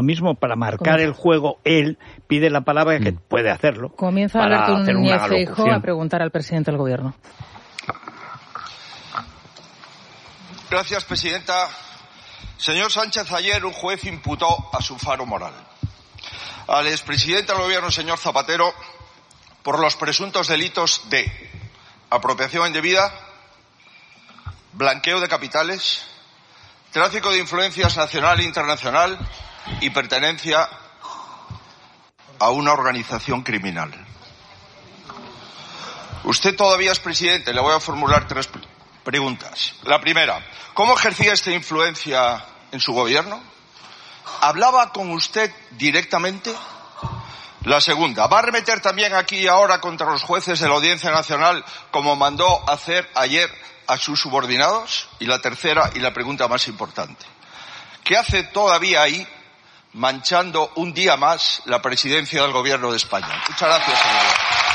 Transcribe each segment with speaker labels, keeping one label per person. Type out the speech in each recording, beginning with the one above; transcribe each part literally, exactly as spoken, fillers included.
Speaker 1: mismo para marcar el juego, él pide la palabra, que puede hacerlo.
Speaker 2: Comienza Alberto Núñez Feijóo a preguntar al presidente del Gobierno.
Speaker 3: Gracias, presidenta. Señor Sánchez, ayer un juez imputó a su faro moral al expresidente del Gobierno, señor Zapatero, por los presuntos delitos de apropiación indebida, blanqueo de capitales, tráfico de influencias nacional e internacional y pertenencia a una organización criminal. Usted todavía es presidente. Le voy a formular tres preguntas. La primera, ¿cómo ejercía esta influencia en su gobierno? ¿Hablaba con usted directamente? La segunda, ¿va a arremeter también aquí y ahora contra los jueces de la Audiencia Nacional como mandó hacer ayer a sus subordinados? Y la tercera, y la pregunta más importante, ¿qué hace todavía ahí manchando un día más la presidencia del Gobierno de España? Muchas gracias, señoría.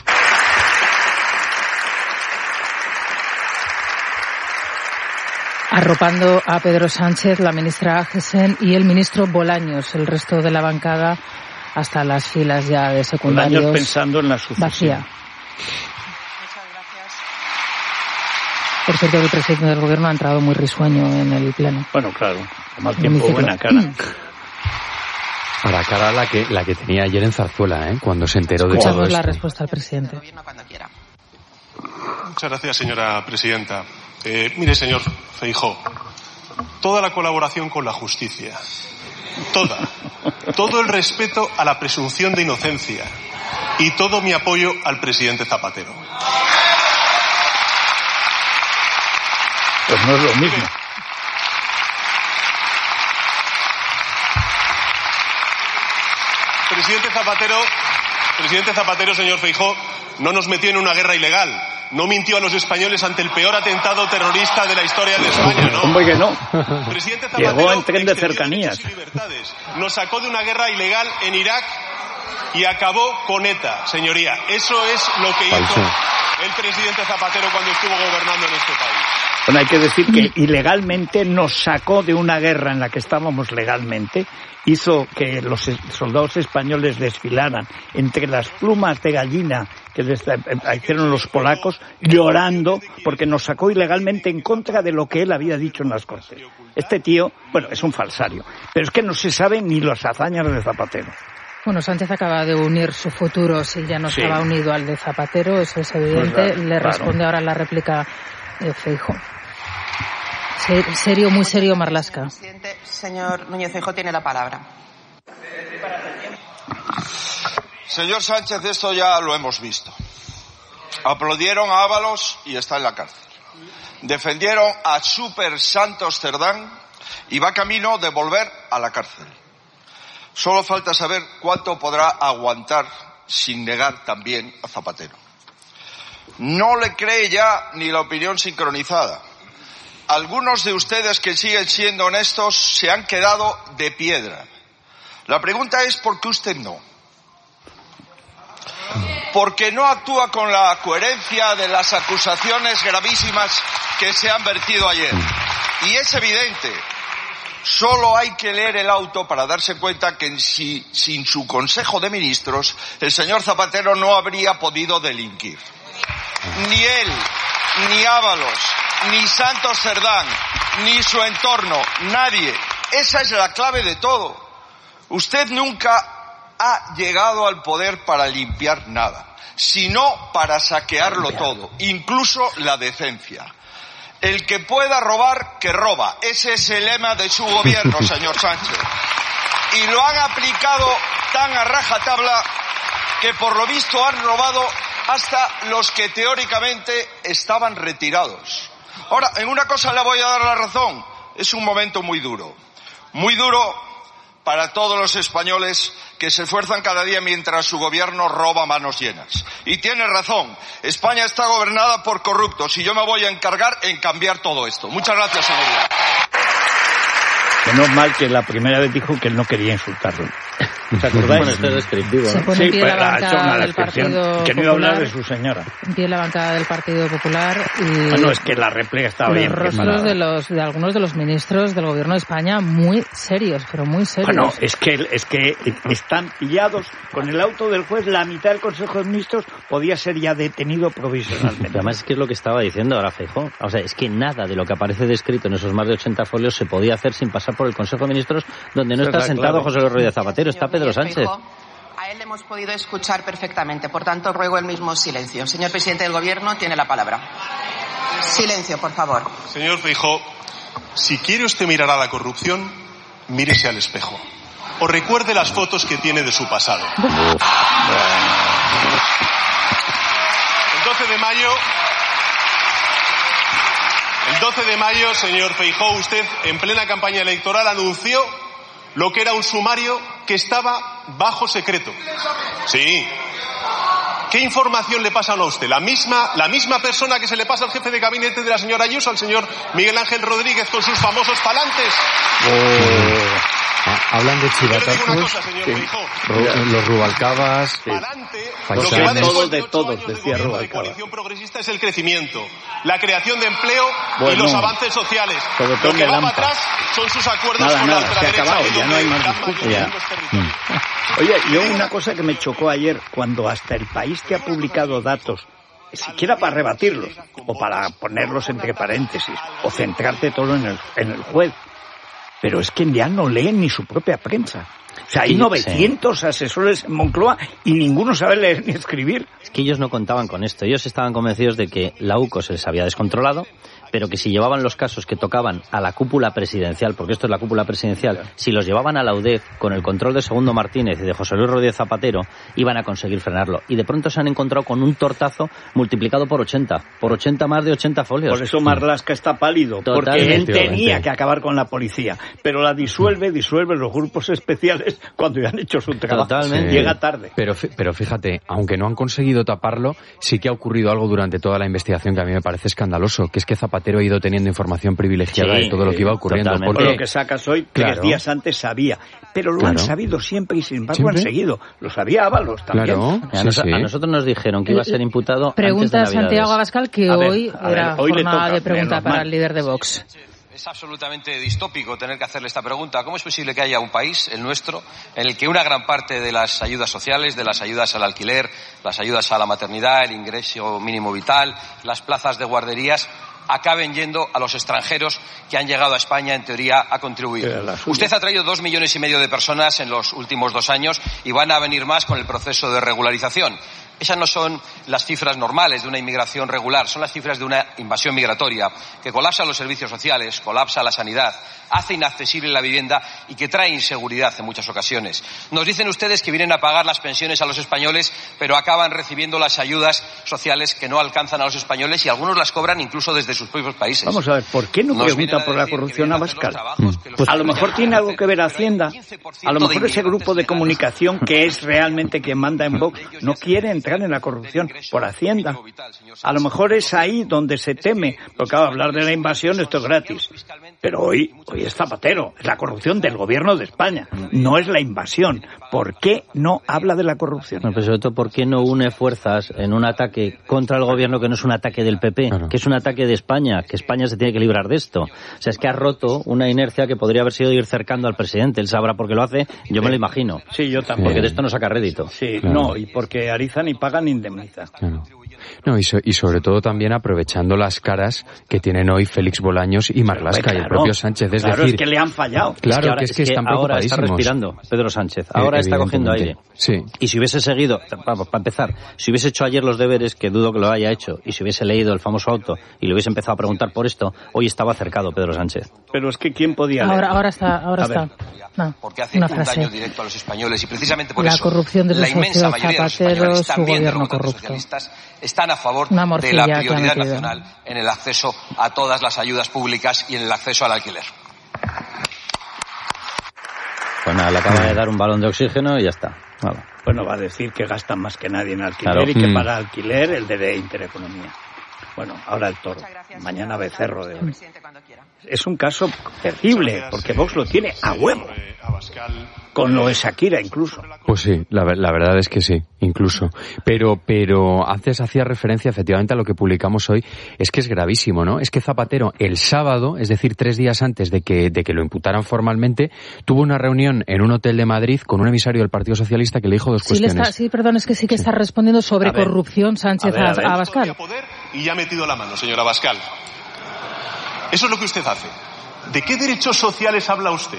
Speaker 2: Arropando a Pedro Sánchez, la ministra Agesen y el ministro Bolaños, el resto de la bancada hasta las filas ya de secundarios.
Speaker 1: Bolaños pensando en la sucesión.
Speaker 2: Vacía. Muchas gracias. Por cierto, el presidente del Gobierno ha entrado muy risueño en el pleno.
Speaker 1: Bueno, claro, a mal tiempo, buena cara.
Speaker 4: Para cara la que la que tenía ayer en Zarzuela, ¿eh? Cuando se enteró de todo
Speaker 2: esto. La
Speaker 4: esto.
Speaker 2: respuesta al presidente.
Speaker 5: Muchas gracias, señora presidenta. Eh, mire, señor Feijóo, toda la colaboración con la justicia, toda, todo el respeto a la presunción de inocencia y todo mi apoyo al presidente Zapatero.
Speaker 1: Pues no es lo mismo.
Speaker 5: Presidente Zapatero, presidente Zapatero, señor Feijóo, no nos metió en una guerra ilegal. No mintió a los españoles ante el peor atentado terrorista de la historia de España, ¿no?
Speaker 1: ¿Cómo que no?
Speaker 5: Presidente Zapatero
Speaker 1: llegó en tren de cercanías.
Speaker 5: Nos sacó de una guerra ilegal en Irak y acabó con ETA, señoría. Eso es lo que hizo el presidente Zapatero cuando estuvo gobernando en este país.
Speaker 1: Bueno, hay que decir que ilegalmente nos sacó de una guerra en la que estábamos legalmente, hizo que los soldados españoles desfilaran entre las plumas de gallina que hicieron los polacos, llorando porque nos sacó ilegalmente en contra de lo que él había dicho en las Cortes. Este tío, bueno, es un falsario, pero es que no se saben ni las hazañas de Zapatero.
Speaker 2: Bueno, Sánchez acaba de unir su futuro, si ya no sí. estaba unido al de Zapatero, eso es evidente. Pues claro, Le responde claro. ahora la réplica de Feijóo. Serio, muy serio, Marlaska.
Speaker 6: Presidente, señor Núñez Feijóo tiene la palabra.
Speaker 3: Señor Sánchez, esto ya lo hemos visto. Aplaudieron a Ábalos y está en la cárcel. Defendieron a Super Santos Cerdán y va camino de volver a la cárcel. Solo falta saber cuánto podrá aguantar sin negar también a Zapatero. No le cree ya ni la opinión sincronizada. Algunos de ustedes que siguen siendo honestos se han quedado de piedra. La pregunta es ¿por qué usted no? Porque no actúa con la coherencia de las acusaciones gravísimas que se han vertido ayer. Y es evidente, solo hay que leer el auto para darse cuenta que si, sin su Consejo de Ministros el señor Zapatero no habría podido delinquir. Ni él, ni Ábalos, ni Santos Cerdán, ni su entorno, nadie. Esa es la clave de todo. Usted nunca ha llegado al poder para limpiar nada, sino para saquearlo todo, incluso la decencia. El que pueda robar, que roba. Ese es el lema de su gobierno, señor Sánchez. Y lo han aplicado tan a rajatabla que por lo visto han robado hasta los que teóricamente estaban retirados. Ahora, en una cosa le voy a dar la razón. Es un momento muy duro. Muy duro para todos los españoles que se esfuerzan cada día mientras su gobierno roba a manos llenas. Y tiene razón. España está gobernada por corruptos y yo me voy a encargar en cambiar todo esto. Muchas gracias, señoría.
Speaker 1: Menos mal que la primera vez dijo que él no quería insultarlo. ¿Se acordáis?
Speaker 7: Bueno, esto es descriptivo, ¿no?
Speaker 2: Se pone
Speaker 1: Sí,
Speaker 2: en pie
Speaker 1: pues
Speaker 2: la
Speaker 1: ha hecho
Speaker 2: bancada
Speaker 1: una
Speaker 2: del
Speaker 1: descripción,
Speaker 2: Partido
Speaker 1: que no iba a hablar de
Speaker 2: Popular,
Speaker 1: su señora.
Speaker 2: en pie la bancada del Partido Popular y
Speaker 1: Bueno, es que la réplica estaba
Speaker 2: los
Speaker 1: bien
Speaker 2: rostros
Speaker 1: preparada.
Speaker 2: de los de algunos de los ministros del Gobierno de España muy serios, pero muy serios.
Speaker 1: Bueno, es que, es que están pillados con el auto del juez. La mitad del Consejo de Ministros podía ser ya detenido provisionalmente.
Speaker 7: Pero además es que es lo que estaba diciendo ahora Feijóo. O sea, es que nada de lo que aparece descrito en esos más de ochenta folios se podía hacer sin pasar por el Consejo de Ministros, donde no
Speaker 1: Esa
Speaker 7: está
Speaker 1: es la
Speaker 7: sentado
Speaker 1: clave.
Speaker 7: José Luis Rodríguez Zapatero, está Pedro Sánchez.
Speaker 6: A él le hemos podido escuchar perfectamente, por tanto ruego el mismo silencio. Señor presidente del Gobierno, tiene la palabra. Silencio, por favor.
Speaker 5: Señor Feijóo, si quiere usted mirar a la corrupción, mírese al espejo. O recuerde las fotos que tiene de su pasado. El doce de mayo... El doce de mayo, señor Feijóo, usted en plena campaña electoral anunció lo que era un sumario que estaba bajo secreto. Sí. ¿Qué información le pasan a usted? La misma, la misma persona que se le pasa al jefe de gabinete de la señora Ayuso, al señor Miguel Ángel Rodríguez, con sus famosos palantes.
Speaker 4: Oh. Ah, hablan de
Speaker 5: Yo le digo una
Speaker 4: chivatazos,
Speaker 5: cosa, señor
Speaker 1: sí.
Speaker 5: Feijóo.
Speaker 4: Ru- los Rubalcabas,
Speaker 5: Palante,
Speaker 4: Faisanes.
Speaker 5: lo que va después
Speaker 1: Todos
Speaker 5: de
Speaker 1: de
Speaker 5: ocho
Speaker 1: todos,
Speaker 5: años de
Speaker 1: decía
Speaker 5: gobierno de
Speaker 1: Rubalcaba.
Speaker 5: coalición progresista es el crecimiento, la creación de empleo y
Speaker 1: Bueno,
Speaker 5: los avances sociales.
Speaker 1: sobre todo
Speaker 5: Lo
Speaker 1: en
Speaker 5: que
Speaker 1: el
Speaker 5: va para
Speaker 1: AMPA.
Speaker 5: atrás son sus acuerdos
Speaker 1: Nada,
Speaker 5: con la
Speaker 1: nada, se ha
Speaker 5: ultraderecha
Speaker 1: acabado,
Speaker 5: y
Speaker 1: ya
Speaker 5: donde
Speaker 1: no hay más
Speaker 5: gran
Speaker 1: discurso.
Speaker 5: mayoría
Speaker 1: Ya.
Speaker 5: de los territorios.
Speaker 1: Oye, yo una cosa que me chocó ayer, cuando hasta El País que ha publicado datos, siquiera para rebatirlos, o para ponerlos entre paréntesis, o centrarte todo en el, en el juez, pero es que ya no leen ni su propia prensa. O sea, hay
Speaker 7: Sí,
Speaker 1: novecientos asesores en Moncloa y ninguno sabe leer ni escribir.
Speaker 7: Es que ellos no contaban con esto. Ellos estaban convencidos de que la U C O se les había descontrolado, pero que si llevaban los casos que tocaban a la cúpula presidencial, porque esto es la cúpula presidencial, si los llevaban a la U D E C con el control de Segundo Martínez y de José Luis Rodríguez Zapatero, iban a conseguir frenarlo. Y de pronto se han encontrado con un tortazo multiplicado por ochenta. Por ochenta más de ochenta folios.
Speaker 1: Por eso Marlaska está pálido, porque
Speaker 7: Totalmente.
Speaker 1: él tenía que acabar con la policía, pero la disuelve, disuelve los grupos especiales cuando ya han hecho su trabajo.
Speaker 7: Totalmente.
Speaker 1: Llega tarde.
Speaker 4: Pero, fi- pero fíjate, aunque no han conseguido taparlo, sí que ha ocurrido algo durante toda la investigación que a mí me parece escandaloso, que es que Zapatero ha ido teniendo información privilegiada
Speaker 7: Sí,
Speaker 4: de todo lo que iba ocurriendo.
Speaker 7: totalmente.
Speaker 1: Por
Speaker 4: Porque,
Speaker 1: lo que sacas hoy,
Speaker 4: Claro.
Speaker 1: tres días antes sabía. Pero lo han
Speaker 4: Claro.
Speaker 1: sabido siempre y sin embargo
Speaker 4: ¿Siempre?
Speaker 1: han seguido. Lo sabía Ábalos también.
Speaker 4: claro,
Speaker 7: A,
Speaker 4: sí,
Speaker 7: nos-
Speaker 4: sí.
Speaker 7: a nosotros nos dijeron que iba a ser imputado
Speaker 2: Pregunta
Speaker 7: antes de
Speaker 2: Santiago
Speaker 7: Navidades.
Speaker 2: Abascal, que
Speaker 1: A ver,
Speaker 2: hoy
Speaker 1: a ver,
Speaker 2: era
Speaker 1: hoy le
Speaker 2: jornada
Speaker 1: toca,
Speaker 2: de pregunta
Speaker 1: menos
Speaker 2: para
Speaker 1: mal.
Speaker 2: el líder de Vox.
Speaker 3: Es absolutamente distópico tener que hacerle esta pregunta. ¿Cómo es posible que haya un país, el nuestro, en el que una gran parte de las ayudas sociales, de las ayudas al alquiler, las ayudas a la maternidad, el ingreso mínimo vital, las plazas de guarderías, acaben yendo a los extranjeros que han llegado a España, en teoría, a contribuir?
Speaker 1: Pero la suya.
Speaker 3: Usted ha traído dos millones y medio de personas en los últimos dos años y van a venir más con el proceso de regularización. Esas no son las cifras normales de una inmigración regular, son las cifras de una invasión migratoria que colapsa los servicios sociales, colapsa la sanidad, hace inaccesible la vivienda y que trae inseguridad en muchas ocasiones. Nos dicen ustedes que vienen a pagar las pensiones a los españoles, pero acaban recibiendo las ayudas sociales que no alcanzan a los españoles y algunos las cobran incluso desde sus propios países.
Speaker 1: Vamos a ver, ¿por qué no
Speaker 3: Nos
Speaker 1: pregunta
Speaker 3: vienen a
Speaker 1: por la
Speaker 3: decir que
Speaker 1: corrupción
Speaker 3: vienen
Speaker 1: a
Speaker 3: a hacer los
Speaker 1: Abascal?
Speaker 3: trabajos que los
Speaker 1: Pues a lo
Speaker 3: españoles
Speaker 1: mejor tiene
Speaker 3: hacer,
Speaker 1: algo que ver
Speaker 3: pero hay
Speaker 1: Hacienda.
Speaker 3: un quince por ciento
Speaker 1: A lo
Speaker 3: de
Speaker 1: mejor ese grupo de
Speaker 3: inmigrantes
Speaker 1: comunicación, que es realmente quien manda en Vox, no quiere entrar en la corrupción por Hacienda. A lo mejor es ahí donde se teme, porque claro, hablar de la invasión esto es gratis. Pero hoy, hoy es Zapatero, es la corrupción del gobierno de España, no es la invasión. ¿Por qué no habla de la corrupción?
Speaker 7: Bueno, pero sobre todo, ¿por qué no une fuerzas en un ataque contra el gobierno que no es un ataque del P P,
Speaker 4: Claro.
Speaker 7: que es un ataque de España, que España se tiene que librar de esto? O sea, es que ha roto una inercia que podría haber sido ir cercando al presidente. Él sabrá por qué lo hace, yo me lo imagino.
Speaker 1: Sí, yo tampoco.
Speaker 7: Porque de esto no saca rédito.
Speaker 1: Sí,
Speaker 4: Claro.
Speaker 1: no, y porque Ariza ni paga ni indemniza.
Speaker 4: Claro. No, y, so- y sobre todo también aprovechando las caras que tienen hoy Félix Bolaños y Marlaska y el
Speaker 1: Claro,
Speaker 4: propio Sánchez. Es
Speaker 1: claro,
Speaker 4: decir,
Speaker 1: es que le han fallado.
Speaker 4: claro,
Speaker 7: ahora-
Speaker 4: que es que están
Speaker 7: ahora está
Speaker 4: preocupadísimos.
Speaker 7: respirando Pedro Sánchez. Ahora
Speaker 4: Eh,
Speaker 7: está cogiendo aire.
Speaker 4: evidentemente. Sí.
Speaker 7: Y si hubiese seguido, para empezar, si hubiese hecho ayer los deberes, que dudo que lo haya hecho, y si hubiese leído el famoso auto y le hubiese empezado a preguntar por esto, hoy estaba acercado Pedro Sánchez.
Speaker 1: Pero es que ¿quién podía leer?
Speaker 2: Ahora, ahora está, ahora
Speaker 1: A ver.
Speaker 2: está. No,
Speaker 3: porque hace
Speaker 2: una
Speaker 3: un daño
Speaker 2: frase.
Speaker 3: directo a los españoles y precisamente por
Speaker 2: La
Speaker 3: eso
Speaker 2: corrupción de su
Speaker 3: la inmensa
Speaker 2: socio
Speaker 3: mayoría de los
Speaker 2: Zapatero,
Speaker 3: españoles,
Speaker 2: su
Speaker 3: también de los
Speaker 2: gobierno
Speaker 3: votantes
Speaker 2: corrupto.
Speaker 3: socialistas, están a favor
Speaker 2: Una
Speaker 3: de
Speaker 2: morcilla
Speaker 3: la
Speaker 2: que ha
Speaker 3: prioridad
Speaker 2: metido.
Speaker 3: nacional en el acceso a todas las ayudas públicas y en el acceso al alquiler.
Speaker 7: Pues nada, le acaba de dar un balón de oxígeno y ya está. Vale.
Speaker 1: Bueno, va a decir que gastan más que nadie en alquiler
Speaker 7: Claro.
Speaker 1: y que
Speaker 4: Mm.
Speaker 1: para alquiler el de Intereconomía. Bueno, ahora el toro, mañana becerro de oro. Es un caso terrible, porque Vox lo tiene a huevo. Con lo de Shakira, incluso.
Speaker 4: Pues sí, la, la verdad es que sí, incluso. Pero, pero antes hacía referencia efectivamente a lo que publicamos hoy. Es que es gravísimo, ¿no? Es que Zapatero el sábado, es decir, tres días antes de que, de que lo imputaran formalmente, tuvo una reunión en un hotel de Madrid con un emisario del Partido Socialista que le dijo dos
Speaker 2: sí
Speaker 4: cuestiones.
Speaker 2: Le está, sí, perdón, es que sí que sí. está respondiendo sobre ver, corrupción Sánchez a, ver, a, ver. a Abascal.
Speaker 5: Y ya ha metido la mano, señor Abascal. Eso es lo que usted hace. ¿De qué derechos sociales habla usted?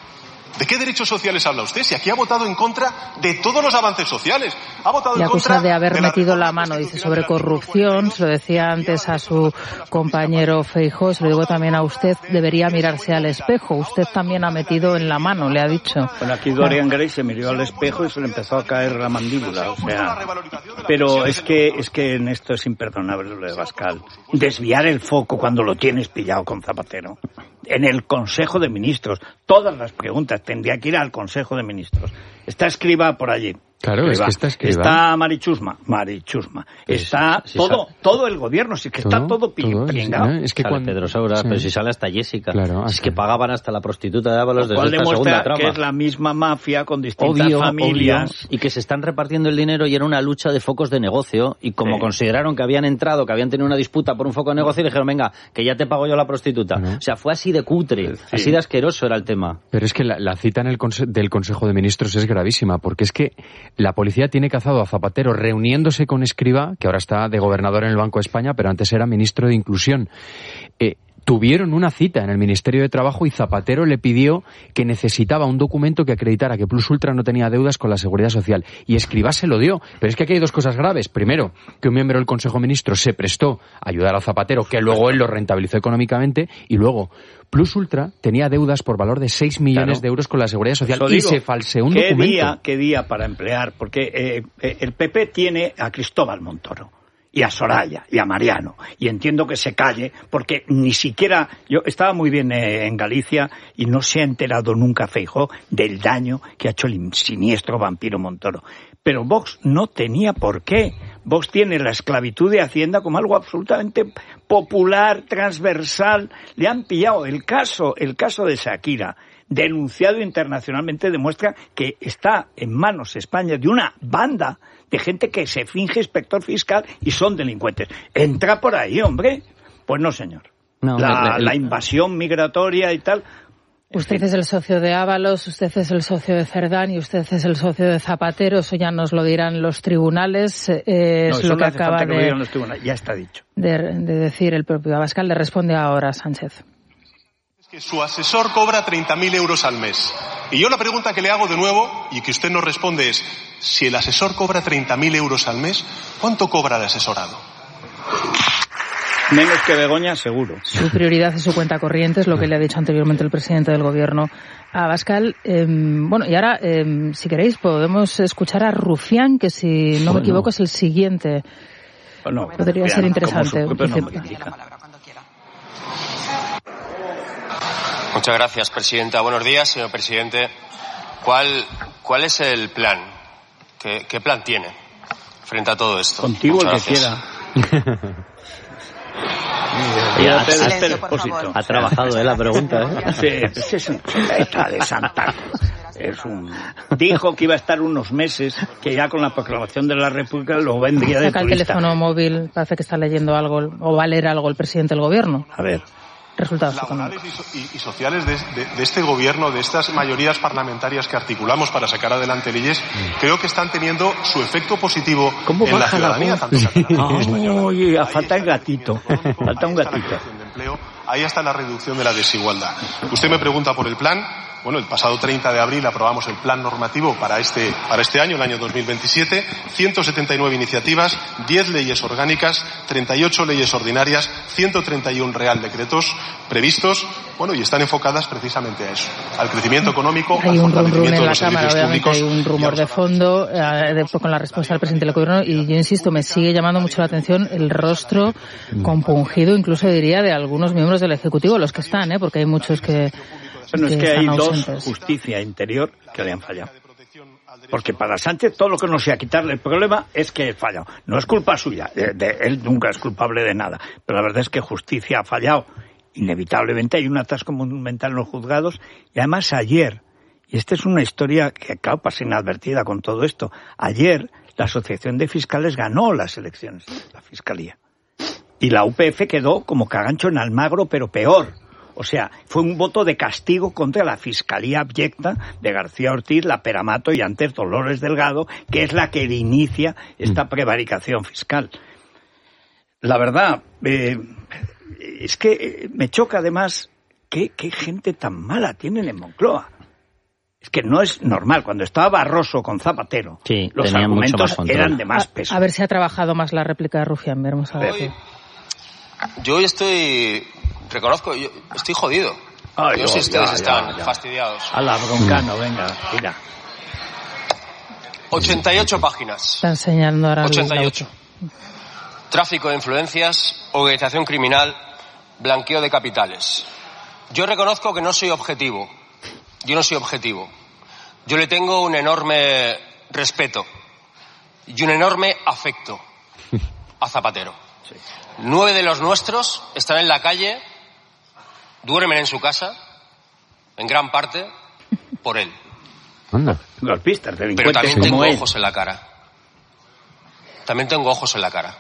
Speaker 5: ¿De qué derechos sociales habla usted? Si aquí ha votado en contra de todos los avances sociales. Ha votado
Speaker 2: Le
Speaker 5: en
Speaker 2: acusa
Speaker 5: contra
Speaker 2: de haber
Speaker 5: de
Speaker 2: metido la mano, dice, sobre corrupción. Se lo decía antes a su compañero Feijóo, se lo digo también a usted, debería mirarse al espejo. Usted también ha metido en la mano, le ha dicho.
Speaker 1: Bueno, aquí Dorian Gray se miró al espejo y se le empezó a caer la mandíbula, o sea... Pero es que, es que en esto es imperdonable lo de Abascal. Desviar el foco cuando lo tienes pillado con Zapatero. En el Consejo de Ministros, todas las preguntas tendría que ir al Consejo de Ministros. Está Escrivá por allí.
Speaker 4: Claro,
Speaker 1: Escrivá.
Speaker 4: es que está Escrivá.
Speaker 1: Está Marichusma, Marichusma.
Speaker 4: Pues,
Speaker 1: está
Speaker 4: si
Speaker 1: todo,
Speaker 4: sale,
Speaker 1: todo el gobierno, sí que
Speaker 4: todo,
Speaker 1: está todo pringado.
Speaker 7: ¿no? Es que sale cuando Pedro Saura, sí. Pero si sale hasta Jessica.
Speaker 4: Claro,
Speaker 7: es que pagaban hasta la prostituta de Ábalos desde esta segunda trama.
Speaker 1: Que es la misma mafia con distintas
Speaker 7: obvio,
Speaker 1: familias.
Speaker 7: Obvio, y que se están repartiendo el dinero y era una lucha de focos de negocio. Y como sí. consideraron que habían entrado, que habían tenido una disputa por un foco de negocio, le dijeron, venga, que ya te pago yo la prostituta. Uh-huh. O sea, fue así de cutre, sí. así de asqueroso era el tema.
Speaker 4: Pero es que la, la cita en el conse- del Consejo de Ministros es gravísima, porque es que la policía tiene cazado a Zapatero reuniéndose con Escrivá, que ahora está de gobernador en el Banco de España, pero antes era ministro de Inclusión. Eh, tuvieron una cita en el Ministerio de Trabajo y Zapatero le pidió que necesitaba un documento que acreditara que Plus Ultra no tenía deudas con la Seguridad Social. Y Escrivá se lo dio. Pero es que aquí hay dos cosas graves. Primero, que un miembro del Consejo de Ministros se prestó a ayudar a Zapatero, que luego él lo rentabilizó económicamente, y luego... Plus Ultra tenía deudas por valor de seis millones claro. de euros con la Seguridad Social y digo, se falseó un
Speaker 1: ¿qué
Speaker 4: documento.
Speaker 1: Día, ¿Qué día para emplear? Porque eh, eh, el P P tiene a Cristóbal Montoro y a Soraya y a Mariano, y entiendo que se calle porque ni siquiera... Yo estaba muy bien eh, en Galicia y no se ha enterado nunca Feijóo del daño que ha hecho el siniestro vampiro Montoro. Pero Vox no tenía por qué. Vox tiene la esclavitud de Hacienda como algo absolutamente popular, transversal. Le han pillado el caso, el caso de Shakira, denunciado internacionalmente, demuestra que está en manos España de una banda de gente que se finge inspector fiscal y son delincuentes. Entra por ahí, hombre. Pues no, señor. No, la, el, el... la invasión migratoria y tal...
Speaker 2: Usted es el socio de Ábalos, usted es el socio de Cerdán y usted es el socio de Zapatero. Eso ya nos lo dirán los tribunales. Eh,
Speaker 1: no,
Speaker 2: es lo que
Speaker 1: no
Speaker 2: acaba
Speaker 1: que
Speaker 2: de,
Speaker 1: lo digan los tribunales. Ya está dicho.
Speaker 2: De, de decir el propio Abascal. Le responde ahora Sánchez.
Speaker 5: Es que su asesor cobra treinta mil euros al mes. Y yo la pregunta que le hago de nuevo y que usted nos responde es, si el asesor cobra treinta mil euros al mes, ¿cuánto cobra el asesorado?
Speaker 1: Menos que Begoña, seguro.
Speaker 2: Su prioridad es su cuenta corriente, es lo que le ha dicho anteriormente el presidente del Gobierno a Abascal. Eh, bueno, y ahora, eh, si queréis, podemos escuchar a Rufián, que si no bueno. me equivoco es el siguiente.
Speaker 1: Bueno,
Speaker 2: podría
Speaker 1: Rufián,
Speaker 2: ser interesante.
Speaker 8: Muchas gracias, presidenta. Buenos días, señor presidente. ¿Cuál, cuál es el plan? ¿Qué, qué plan tiene frente a todo esto?
Speaker 1: Contigo
Speaker 8: Muchas
Speaker 1: el que
Speaker 8: gracias.
Speaker 1: quiera.
Speaker 7: Ya, ha, silencio, ha trabajado ¿eh? la pregunta. ¿eh?
Speaker 1: Sí, sí, es un chuleta de Santa Cruz. Es un... Dijo que iba a estar unos meses, que ya con la proclamación de la República lo vendría de
Speaker 2: Saca
Speaker 1: turista.
Speaker 2: el teléfono móvil, parece que está leyendo algo, o va a leer algo el presidente del Gobierno.
Speaker 1: A ver.
Speaker 2: Resultados
Speaker 5: laborales y, so- y, y sociales de, de, de este gobierno, de estas mayorías parlamentarias que articulamos para sacar adelante leyes, creo que están teniendo su efecto positivo en la ciudadanía.
Speaker 1: La tanto Oye, oh, falta el gatito, falta un gatito.
Speaker 5: Ahí está la reducción de la desigualdad. Usted me pregunta por el plan. Bueno, el pasado treinta de abril aprobamos el plan normativo para este, para este año, el año dos mil veintisiete, ciento setenta y nueve iniciativas, diez leyes orgánicas, treinta y ocho leyes ordinarias, ciento treinta y uno real decretos previstos, bueno, y están enfocadas precisamente a eso, al crecimiento económico,
Speaker 2: hay
Speaker 5: al
Speaker 2: un
Speaker 5: fortalecimiento
Speaker 2: en
Speaker 5: de
Speaker 2: la
Speaker 5: los
Speaker 2: Cámara,
Speaker 5: servicios
Speaker 2: obviamente
Speaker 5: públicos.
Speaker 2: Hay un rumor de fondo eh, de, con la respuesta del presidente del Gobierno y yo insisto, me sigue llamando mucho la atención el rostro compungido, incluso diría, de algunos miembros del Ejecutivo, los que están, ¿eh? Porque hay muchos que
Speaker 1: Bueno, es que, que hay
Speaker 2: ausentes.
Speaker 1: dos, justicia interior, que le han fallado. Porque para Sánchez todo lo que no sea quitarle el problema es que he fallado. No es culpa suya, de, de, él nunca es culpable de nada. Pero la verdad es que justicia ha fallado. Inevitablemente hay un atasco monumental en los juzgados. Y además ayer, y esta es una historia que claro, pasa inadvertida con todo esto, ayer la Asociación de Fiscales ganó las elecciones, la Fiscalía. Y la U P F quedó como cagancho en Almagro, pero peor. O sea, fue un voto de castigo contra la Fiscalía abyecta de García Ortiz, la Peramato y antes Dolores Delgado, que es la que inicia esta prevaricación fiscal. La verdad, eh, es que me choca además qué, qué gente tan mala tienen en Moncloa. Es que no es normal. Cuando estaba Barroso con Zapatero,
Speaker 7: sí,
Speaker 1: los argumentos eran de más peso.
Speaker 2: A, a ver si ha trabajado más la réplica de Rufián. Vamos a ver.
Speaker 8: Hoy, yo hoy estoy... Reconozco, yo estoy jodido.
Speaker 1: Ay,
Speaker 8: yo
Speaker 1: no,
Speaker 8: sé si ustedes
Speaker 1: ya,
Speaker 8: están
Speaker 1: ya, ya.
Speaker 8: fastidiados.
Speaker 1: A la broncano, venga, mira.
Speaker 8: ochenta y ocho páginas.
Speaker 2: Está enseñando ahora
Speaker 8: ochenta y ocho. Tráfico de influencias, organización criminal, blanqueo de capitales. Yo reconozco que no soy objetivo. Yo no soy objetivo. Yo le tengo un enorme respeto y un enorme afecto a Zapatero. Sí. Nueve de los nuestros están en la calle, duermen en su casa, en gran parte, por él.
Speaker 1: Anda, golpistas, delincuentes.
Speaker 8: Pero también tengo
Speaker 1: él.
Speaker 8: ojos en la cara. También tengo ojos en la cara.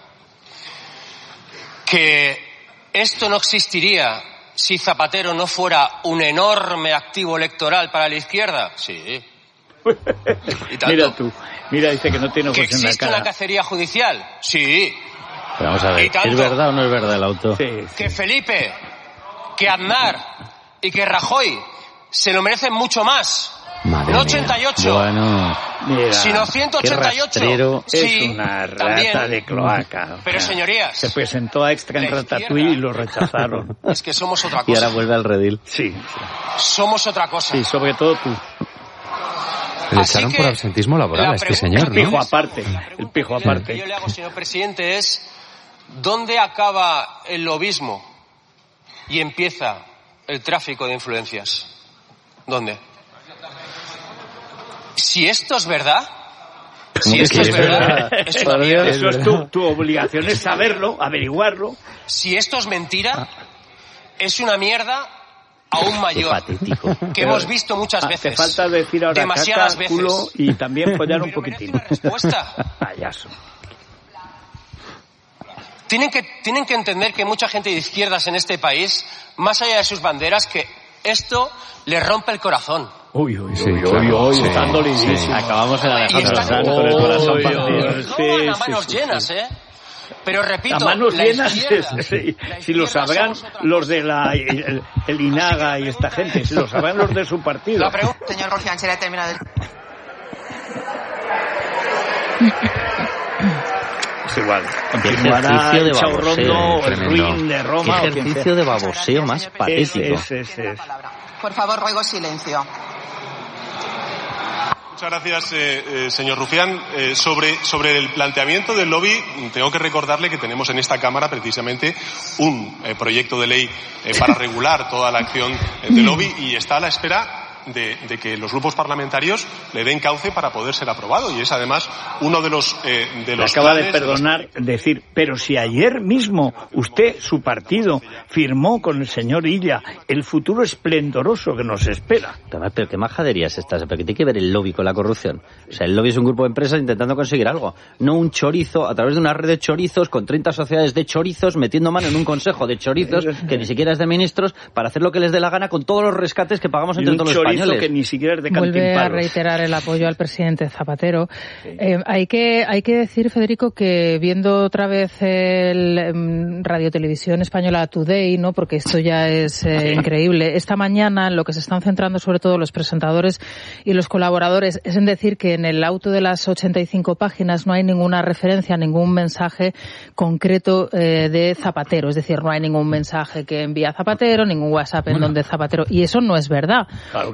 Speaker 8: Que esto no existiría si Zapatero no fuera un enorme activo electoral para la izquierda. Sí.
Speaker 1: ¿Y tanto? Mira tú, mira, dice que no tiene ojos
Speaker 8: ¿Que
Speaker 1: en la cara.
Speaker 8: existe una cacería judicial? Sí.
Speaker 7: Pero vamos a ver, ¿es verdad o no es verdad el auto?
Speaker 1: Sí, sí.
Speaker 8: Que Felipe, que Aznar y que Rajoy se lo merecen mucho más.
Speaker 7: Madre
Speaker 8: no ochenta y ocho,
Speaker 7: mía. Bueno,
Speaker 1: mira,
Speaker 8: sino ciento ochenta y ocho.
Speaker 1: Es
Speaker 8: Sí,
Speaker 1: una rata
Speaker 8: también.
Speaker 1: de cloaca.
Speaker 8: Pero
Speaker 1: o sea,
Speaker 8: señorías,
Speaker 1: se presentó a Extra en Ratatouille y lo rechazaron.
Speaker 8: Es que somos otra cosa.
Speaker 7: Y ahora vuelve al redil.
Speaker 1: Sí,
Speaker 8: Somos otra cosa.
Speaker 1: sí, sobre todo tú.
Speaker 4: Le
Speaker 8: Así
Speaker 4: echaron
Speaker 8: que
Speaker 4: por absentismo laboral
Speaker 8: la
Speaker 4: a este
Speaker 8: pregunta
Speaker 4: señor,
Speaker 1: El pijo
Speaker 4: ¿no?
Speaker 1: aparte, el pijo
Speaker 8: que
Speaker 1: aparte.
Speaker 8: yo le hago, señor presidente, es ¿dónde acaba el lobismo y empieza el tráfico de influencias? ¿Dónde? Si esto es verdad, si esto es verdad, es una mierda.
Speaker 1: Eso es tu, tu obligación, es saberlo, averiguarlo.
Speaker 8: Si esto es mentira, es una mierda aún mayor,
Speaker 7: Patético.
Speaker 8: que hemos visto muchas
Speaker 1: Ah,
Speaker 8: veces.
Speaker 1: te falta decir ahora
Speaker 8: demasiadas
Speaker 1: caca, culo
Speaker 8: veces.
Speaker 1: y también follar un
Speaker 8: Pero merece
Speaker 1: poquitín.
Speaker 8: una respuesta.
Speaker 1: Payaso.
Speaker 8: Tienen que, tienen que entender que mucha gente de izquierdas en este país, más allá de sus banderas, que esto les rompe el corazón.
Speaker 1: Uy, uy,
Speaker 4: Sí,
Speaker 1: uy,
Speaker 4: claro,
Speaker 1: uy,
Speaker 4: sí,
Speaker 1: están dolidísimos.
Speaker 4: sí.
Speaker 7: Acabamos en
Speaker 8: Y
Speaker 7: Alejandro
Speaker 8: están
Speaker 7: Sanz con el corazón
Speaker 1: Uy,
Speaker 7: partido.
Speaker 1: uy,
Speaker 8: No
Speaker 1: sí,
Speaker 8: van a
Speaker 1: sí,
Speaker 8: manos
Speaker 1: sí,
Speaker 8: llenas,
Speaker 1: sí.
Speaker 8: ¿eh? Pero repito,
Speaker 1: A manos
Speaker 8: la
Speaker 1: llenas,
Speaker 8: izquierda,
Speaker 1: sí,
Speaker 8: la
Speaker 1: si lo
Speaker 8: izquierda
Speaker 1: sabrán
Speaker 8: somos otra
Speaker 1: los
Speaker 8: cosa.
Speaker 1: de la, el, el INAGA y esta gente, si lo sabrán los de su partido.
Speaker 8: La pregunta,
Speaker 6: Señor Rufián, se le ha terminado el...
Speaker 1: Es igual.
Speaker 7: Qué
Speaker 1: Continuará
Speaker 7: ejercicio de
Speaker 1: el Chaurrondo,
Speaker 7: baboseo,
Speaker 1: el
Speaker 4: tremendo.
Speaker 1: Ruin de
Speaker 7: Qué
Speaker 1: Roma. o quien
Speaker 7: ejercicio
Speaker 1: sea.
Speaker 7: de baboseo más
Speaker 1: Es,
Speaker 7: patético.
Speaker 1: es, es,
Speaker 6: Tiene la
Speaker 1: es.
Speaker 6: palabra. Por favor, ruego silencio.
Speaker 5: Muchas gracias, eh, eh, señor Rufián. Eh, sobre, sobre el planteamiento del lobby, tengo que recordarle que tenemos en esta Cámara precisamente un eh, proyecto de ley eh, para regular toda la acción eh, de lobby y está a la espera de, de que los grupos parlamentarios le den cauce para poder ser aprobado. Y es además uno de los, eh, de
Speaker 1: Le
Speaker 5: los
Speaker 1: acaba de
Speaker 5: planes de los-
Speaker 1: perdonar decir, pero si ayer mismo usted, su partido, firmó con el señor Illa el futuro esplendoroso que nos espera.
Speaker 7: Pero qué majadería es esta, pero que tiene que ver el lobby con la corrupción. O sea, el lobby es un grupo de empresas intentando conseguir algo, no un chorizo a través de una red de chorizos con treinta sociedades de chorizos metiendo mano en un consejo de chorizos que ni siquiera es de ministros para hacer lo que les dé la gana con todos los rescates que pagamos
Speaker 1: Y
Speaker 7: entre
Speaker 1: un
Speaker 7: todos los
Speaker 1: chorizo
Speaker 7: españoles.
Speaker 1: que ni siquiera es de
Speaker 2: Vuelve a
Speaker 1: Cantimpalos.
Speaker 2: reiterar el apoyo al presidente Zapatero. Eh, hay que hay que decir, Federico, que viendo otra vez el em, Radio Televisión Española Today, ¿no? Porque esto ya es eh, increíble. Esta mañana en lo que se están centrando sobre todo los presentadores y los colaboradores es en decir que en el auto de las ochenta y cinco páginas no hay ninguna referencia, ningún mensaje concreto eh, de Zapatero. Es decir, no hay ningún mensaje que envía Zapatero, ningún WhatsApp en
Speaker 1: Bueno.
Speaker 2: donde Zapatero... Y eso no es verdad.
Speaker 1: Claro que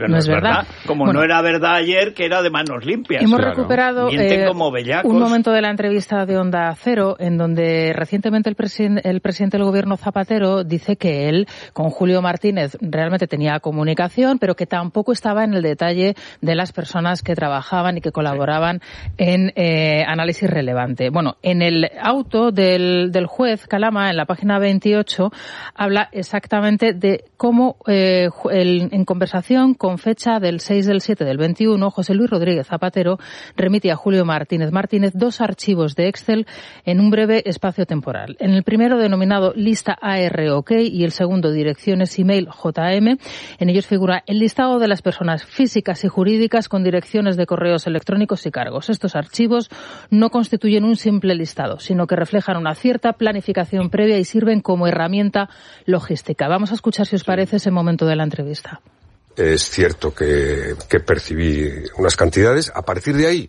Speaker 1: que no, no es verdad. verdad. Como bueno, no era verdad ayer que era de manos limpias.
Speaker 2: Hemos
Speaker 1: claro.
Speaker 2: recuperado eh, un momento de la entrevista de Onda Cero en donde recientemente el, presi- el presidente del gobierno Zapatero dice que él con Julio Martínez realmente tenía comunicación, pero que tampoco estaba en el detalle de las personas que trabajaban y que colaboraban sí. en eh, análisis relevante. Bueno, en el auto del, del juez Calama, en la página veintiocho, habla exactamente de cómo eh, el, en conversación con fecha del seis del siete del veintiuno, José Luis Rodríguez Zapatero remite a Julio Martínez Martínez dos archivos de Excel en un breve espacio temporal. En el primero, denominado lista A R OK, y el segundo, direcciones email J M, en ellos figura el listado de las personas físicas y jurídicas con direcciones de correos electrónicos y cargos. Estos archivos no constituyen un simple listado, sino que reflejan una cierta planificación previa y sirven como herramienta logística. Vamos a escuchar, si os parece, ese momento de la entrevista.
Speaker 9: Es cierto que, que percibí unas cantidades. A partir de ahí,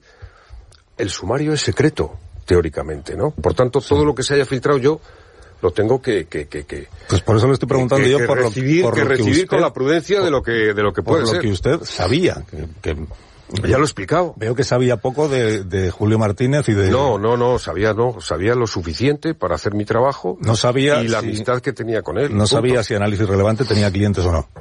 Speaker 9: el sumario es secreto, teóricamente, ¿no? Por tanto, todo lo que se haya filtrado yo lo tengo que... que, que, que
Speaker 10: pues por eso le estoy preguntando
Speaker 9: que,
Speaker 10: yo
Speaker 9: que
Speaker 10: por
Speaker 9: recibir,
Speaker 10: lo, por
Speaker 9: que
Speaker 10: lo que
Speaker 9: recibir
Speaker 10: usted,
Speaker 9: con la prudencia de lo que, de lo que puede
Speaker 10: por
Speaker 9: ser.
Speaker 10: Por lo que usted sabía. Que, que
Speaker 9: ya lo he explicado.
Speaker 10: Veo que sabía poco de, de Julio Martínez y de...
Speaker 9: No, no, no, sabía no, sabía lo suficiente para hacer mi trabajo.
Speaker 10: No sabía
Speaker 9: y la
Speaker 10: si,
Speaker 9: amistad que tenía con él.
Speaker 10: No punto. Sabía si Análisis Relevante tenía clientes o no.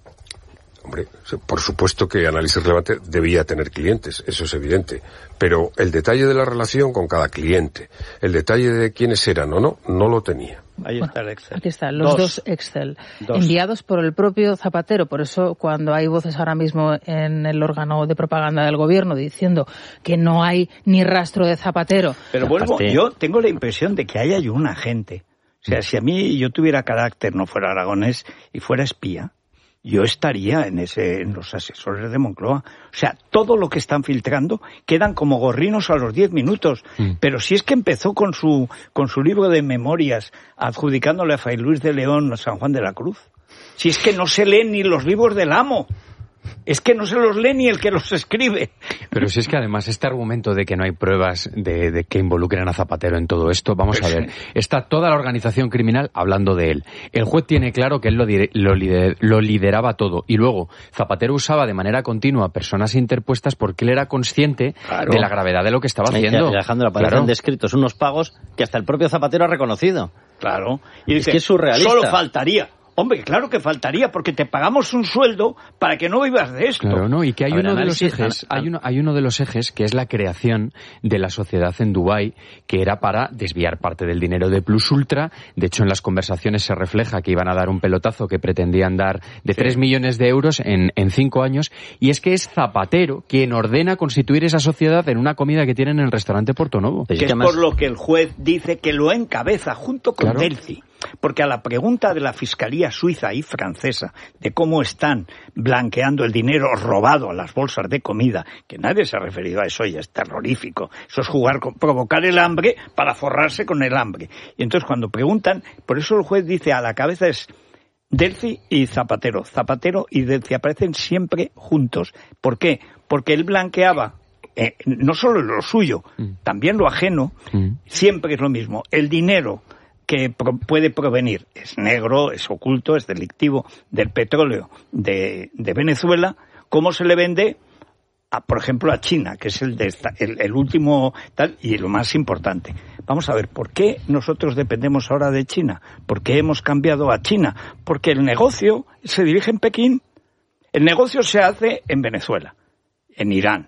Speaker 9: Hombre, por supuesto que Análisis Relevante debía tener clientes, eso es evidente. Pero el detalle de la relación con cada cliente, el detalle de quiénes eran o no, no lo tenía.
Speaker 1: Ahí
Speaker 2: bueno,
Speaker 1: está el Excel.
Speaker 2: Aquí están los dos, dos Excel, dos. enviados por el propio Zapatero. Por eso, cuando hay voces ahora mismo en el órgano de propaganda del gobierno diciendo que no hay ni rastro de Zapatero.
Speaker 1: Pero vuelvo, Aparte... yo tengo la impresión de que ahí hay un agente. O sea, si a mí yo tuviera carácter, no fuera aragonés y fuera espía, yo estaría en ese, en los asesores de Moncloa. O sea, todo lo que están filtrando quedan como gorrinos a los diez minutos. Mm. Pero si es que empezó con su, con su libro de memorias, adjudicándole a Fray Luis de León San Juan de la Cruz. Si es que no se leen ni los libros del amo. Es que no se los lee ni el que los escribe.
Speaker 4: Pero si es que además este argumento de que no hay pruebas de, de que involucren a Zapatero en todo esto, vamos a ver, está toda la organización criminal hablando de él. El juez tiene claro que él lo, lo, lider, lo lideraba todo. Y luego Zapatero usaba de manera continua personas interpuestas porque él era consciente claro. de la gravedad de lo que estaba haciendo.
Speaker 7: Alejandro, aparecen claro. descritos unos pagos que hasta el propio Zapatero ha reconocido.
Speaker 1: Claro. Y
Speaker 7: dice,
Speaker 1: es que
Speaker 7: es surrealista.
Speaker 1: Solo faltaría. Hombre, claro que faltaría, porque te pagamos un sueldo para que no vivas de esto.
Speaker 4: Claro, no, y que hay uno ver, de los ejes, hay uno, hay uno de los ejes que es la creación de la sociedad en Dubái, que era para desviar parte del dinero de Plus Ultra. De hecho, en las conversaciones se refleja que iban a dar un pelotazo que pretendían dar de sí. tres millones de euros en, en cinco años, y es que es Zapatero quien ordena constituir esa sociedad en una comida que tienen en el restaurante Portonovo.
Speaker 1: Que es por lo que el juez dice que lo encabeza junto con claro. Delphi. Porque a la pregunta de la Fiscalía suiza y francesa de cómo están blanqueando el dinero robado a las bolsas de comida, que nadie se ha referido a eso, ya es terrorífico. Eso es jugar con, provocar el hambre para forrarse con el hambre. Y entonces cuando preguntan, por eso el juez dice a la cabeza es Delphi y Zapatero. Zapatero y Delphi aparecen siempre juntos. ¿Por qué? Porque él blanqueaba eh, no solo lo suyo, mm. también lo ajeno, mm. siempre es lo mismo. El dinero que pro- puede provenir, es negro, es oculto, es delictivo, del petróleo de, de Venezuela, ¿cómo se le vende? A, por ejemplo, a China, que es el, de esta, el, el último tal y lo más importante. Vamos a ver, ¿por qué nosotros dependemos ahora de China? ¿Por qué hemos cambiado a China? Porque el negocio se dirige en Pekín. El negocio se hace en Venezuela, en Irán,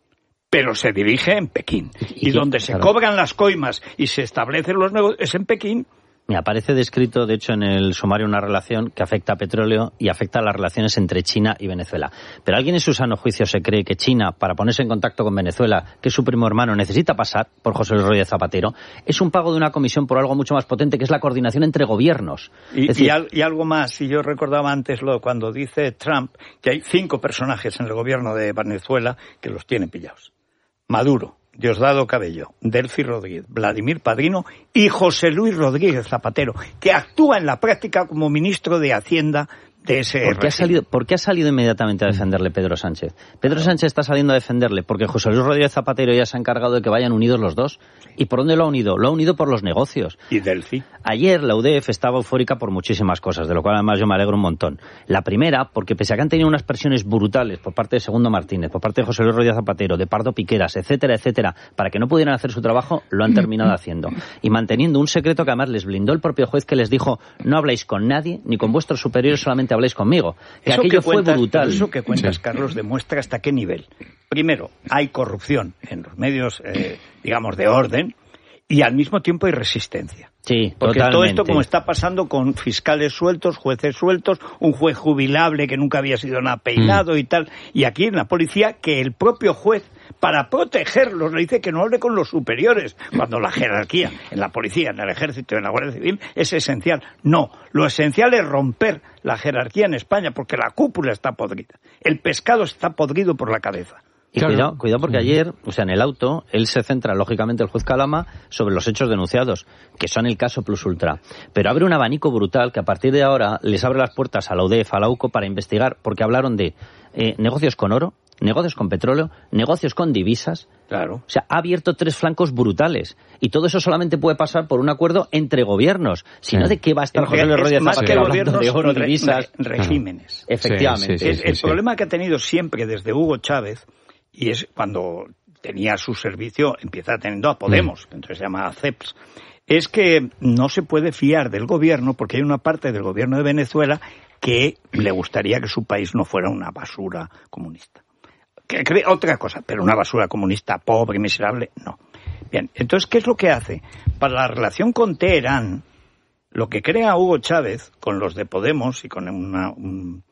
Speaker 1: pero se dirige en Pekín. Y, y donde se claro. cobran las coimas y se establecen los negocios es en Pekín.
Speaker 7: Me aparece descrito, de hecho, en el sumario una relación que afecta a petróleo y afecta a las relaciones entre China y Venezuela. Pero ¿alguien en su sano juicio se cree que China, para ponerse en contacto con Venezuela, que es su primo hermano, necesita pasar por José Luis Rodríguez Zapatero? Es un pago de una comisión por algo mucho más potente, que es la coordinación entre gobiernos.
Speaker 1: Y,
Speaker 7: es decir,
Speaker 1: y, al, y algo más, si yo recordaba antes lo cuando dice Trump que hay cinco personajes en el gobierno de Venezuela que los tienen pillados. Maduro, Diosdado Cabello, Delphi Rodríguez, Vladimir Padrino y José Luis Rodríguez Zapatero, que actúa en la práctica como ministro de Hacienda de ese
Speaker 7: ¿Por qué, ha salido, ¿Por qué ha salido inmediatamente a defenderle Pedro Sánchez? Pedro Sánchez está saliendo a defenderle porque José Luis Rodríguez Zapatero ya se ha encargado de que vayan unidos los dos. ¿Y por dónde lo ha unido? Lo ha unido por los negocios.
Speaker 1: Y del C I.
Speaker 7: Ayer la U D E F estaba eufórica por muchísimas cosas, de lo cual además yo me alegro un montón. La primera, porque pese a que han tenido unas presiones brutales por parte de Segundo Martínez, por parte de José Luis Rodríguez Zapatero, de Pardo Piqueras, etcétera, etcétera, para que no pudieran hacer su trabajo, lo han terminado haciendo. Y manteniendo un secreto que además les blindó el propio juez, que les dijo: no habláis con nadie, ni con vuestros superiores, solamente habláis conmigo. Que
Speaker 1: eso
Speaker 7: aquello
Speaker 1: que cuentas,
Speaker 7: fue brutal.
Speaker 1: Eso que cuentas,
Speaker 7: sí.
Speaker 1: Carlos, demuestra hasta qué nivel. Primero, hay corrupción en los medios, eh, digamos, de orden, y al mismo tiempo hay resistencia.
Speaker 7: Sí,
Speaker 1: porque
Speaker 7: totalmente.
Speaker 1: todo esto, como está pasando con fiscales sueltos, jueces sueltos, un juez jubilable que nunca había sido nada peinado mm. y tal, y aquí en la policía, que el propio juez, para protegerlos, le dice que no hable con los superiores, cuando la jerarquía en la policía, en el ejército y en la Guardia Civil es esencial. No, lo esencial es romper la jerarquía en España, porque la cúpula está podrida. El pescado está podrido por la cabeza.
Speaker 7: Y claro. cuidado, cuidado porque ayer, o sea, en el auto, él se centra, lógicamente, el juez Calama, sobre los hechos denunciados, que son el caso plus ultra. Pero abre un abanico brutal que a partir de ahora les abre las puertas a la U D E F, a la U C O, para investigar, porque hablaron de eh, negocios con oro, negocios con petróleo, negocios con divisas.
Speaker 1: Claro.
Speaker 7: O sea, ha abierto tres flancos brutales. Y todo eso solamente puede pasar por un acuerdo entre gobiernos. Si no, ¿de qué va a estar
Speaker 1: en
Speaker 7: José Luis Rodríguez Zapatero hablando de oro,
Speaker 1: re,
Speaker 7: divisas?
Speaker 1: Re, regímenes.
Speaker 7: Efectivamente.
Speaker 1: Sí, sí, sí, el, el sí, problema sí. que ha tenido siempre desde Hugo Chávez, y es cuando tenía su servicio, empieza teniendo a Podemos, que entonces se llama C E P S, es que no se puede fiar del gobierno, porque hay una parte del gobierno de Venezuela que le gustaría que su país no fuera una basura comunista. Que cree otra cosa, pero una basura comunista pobre y miserable, no. Bien, entonces, ¿qué es lo que hace? Para la relación con Teherán, lo que crea Hugo Chávez con los de Podemos y con una, un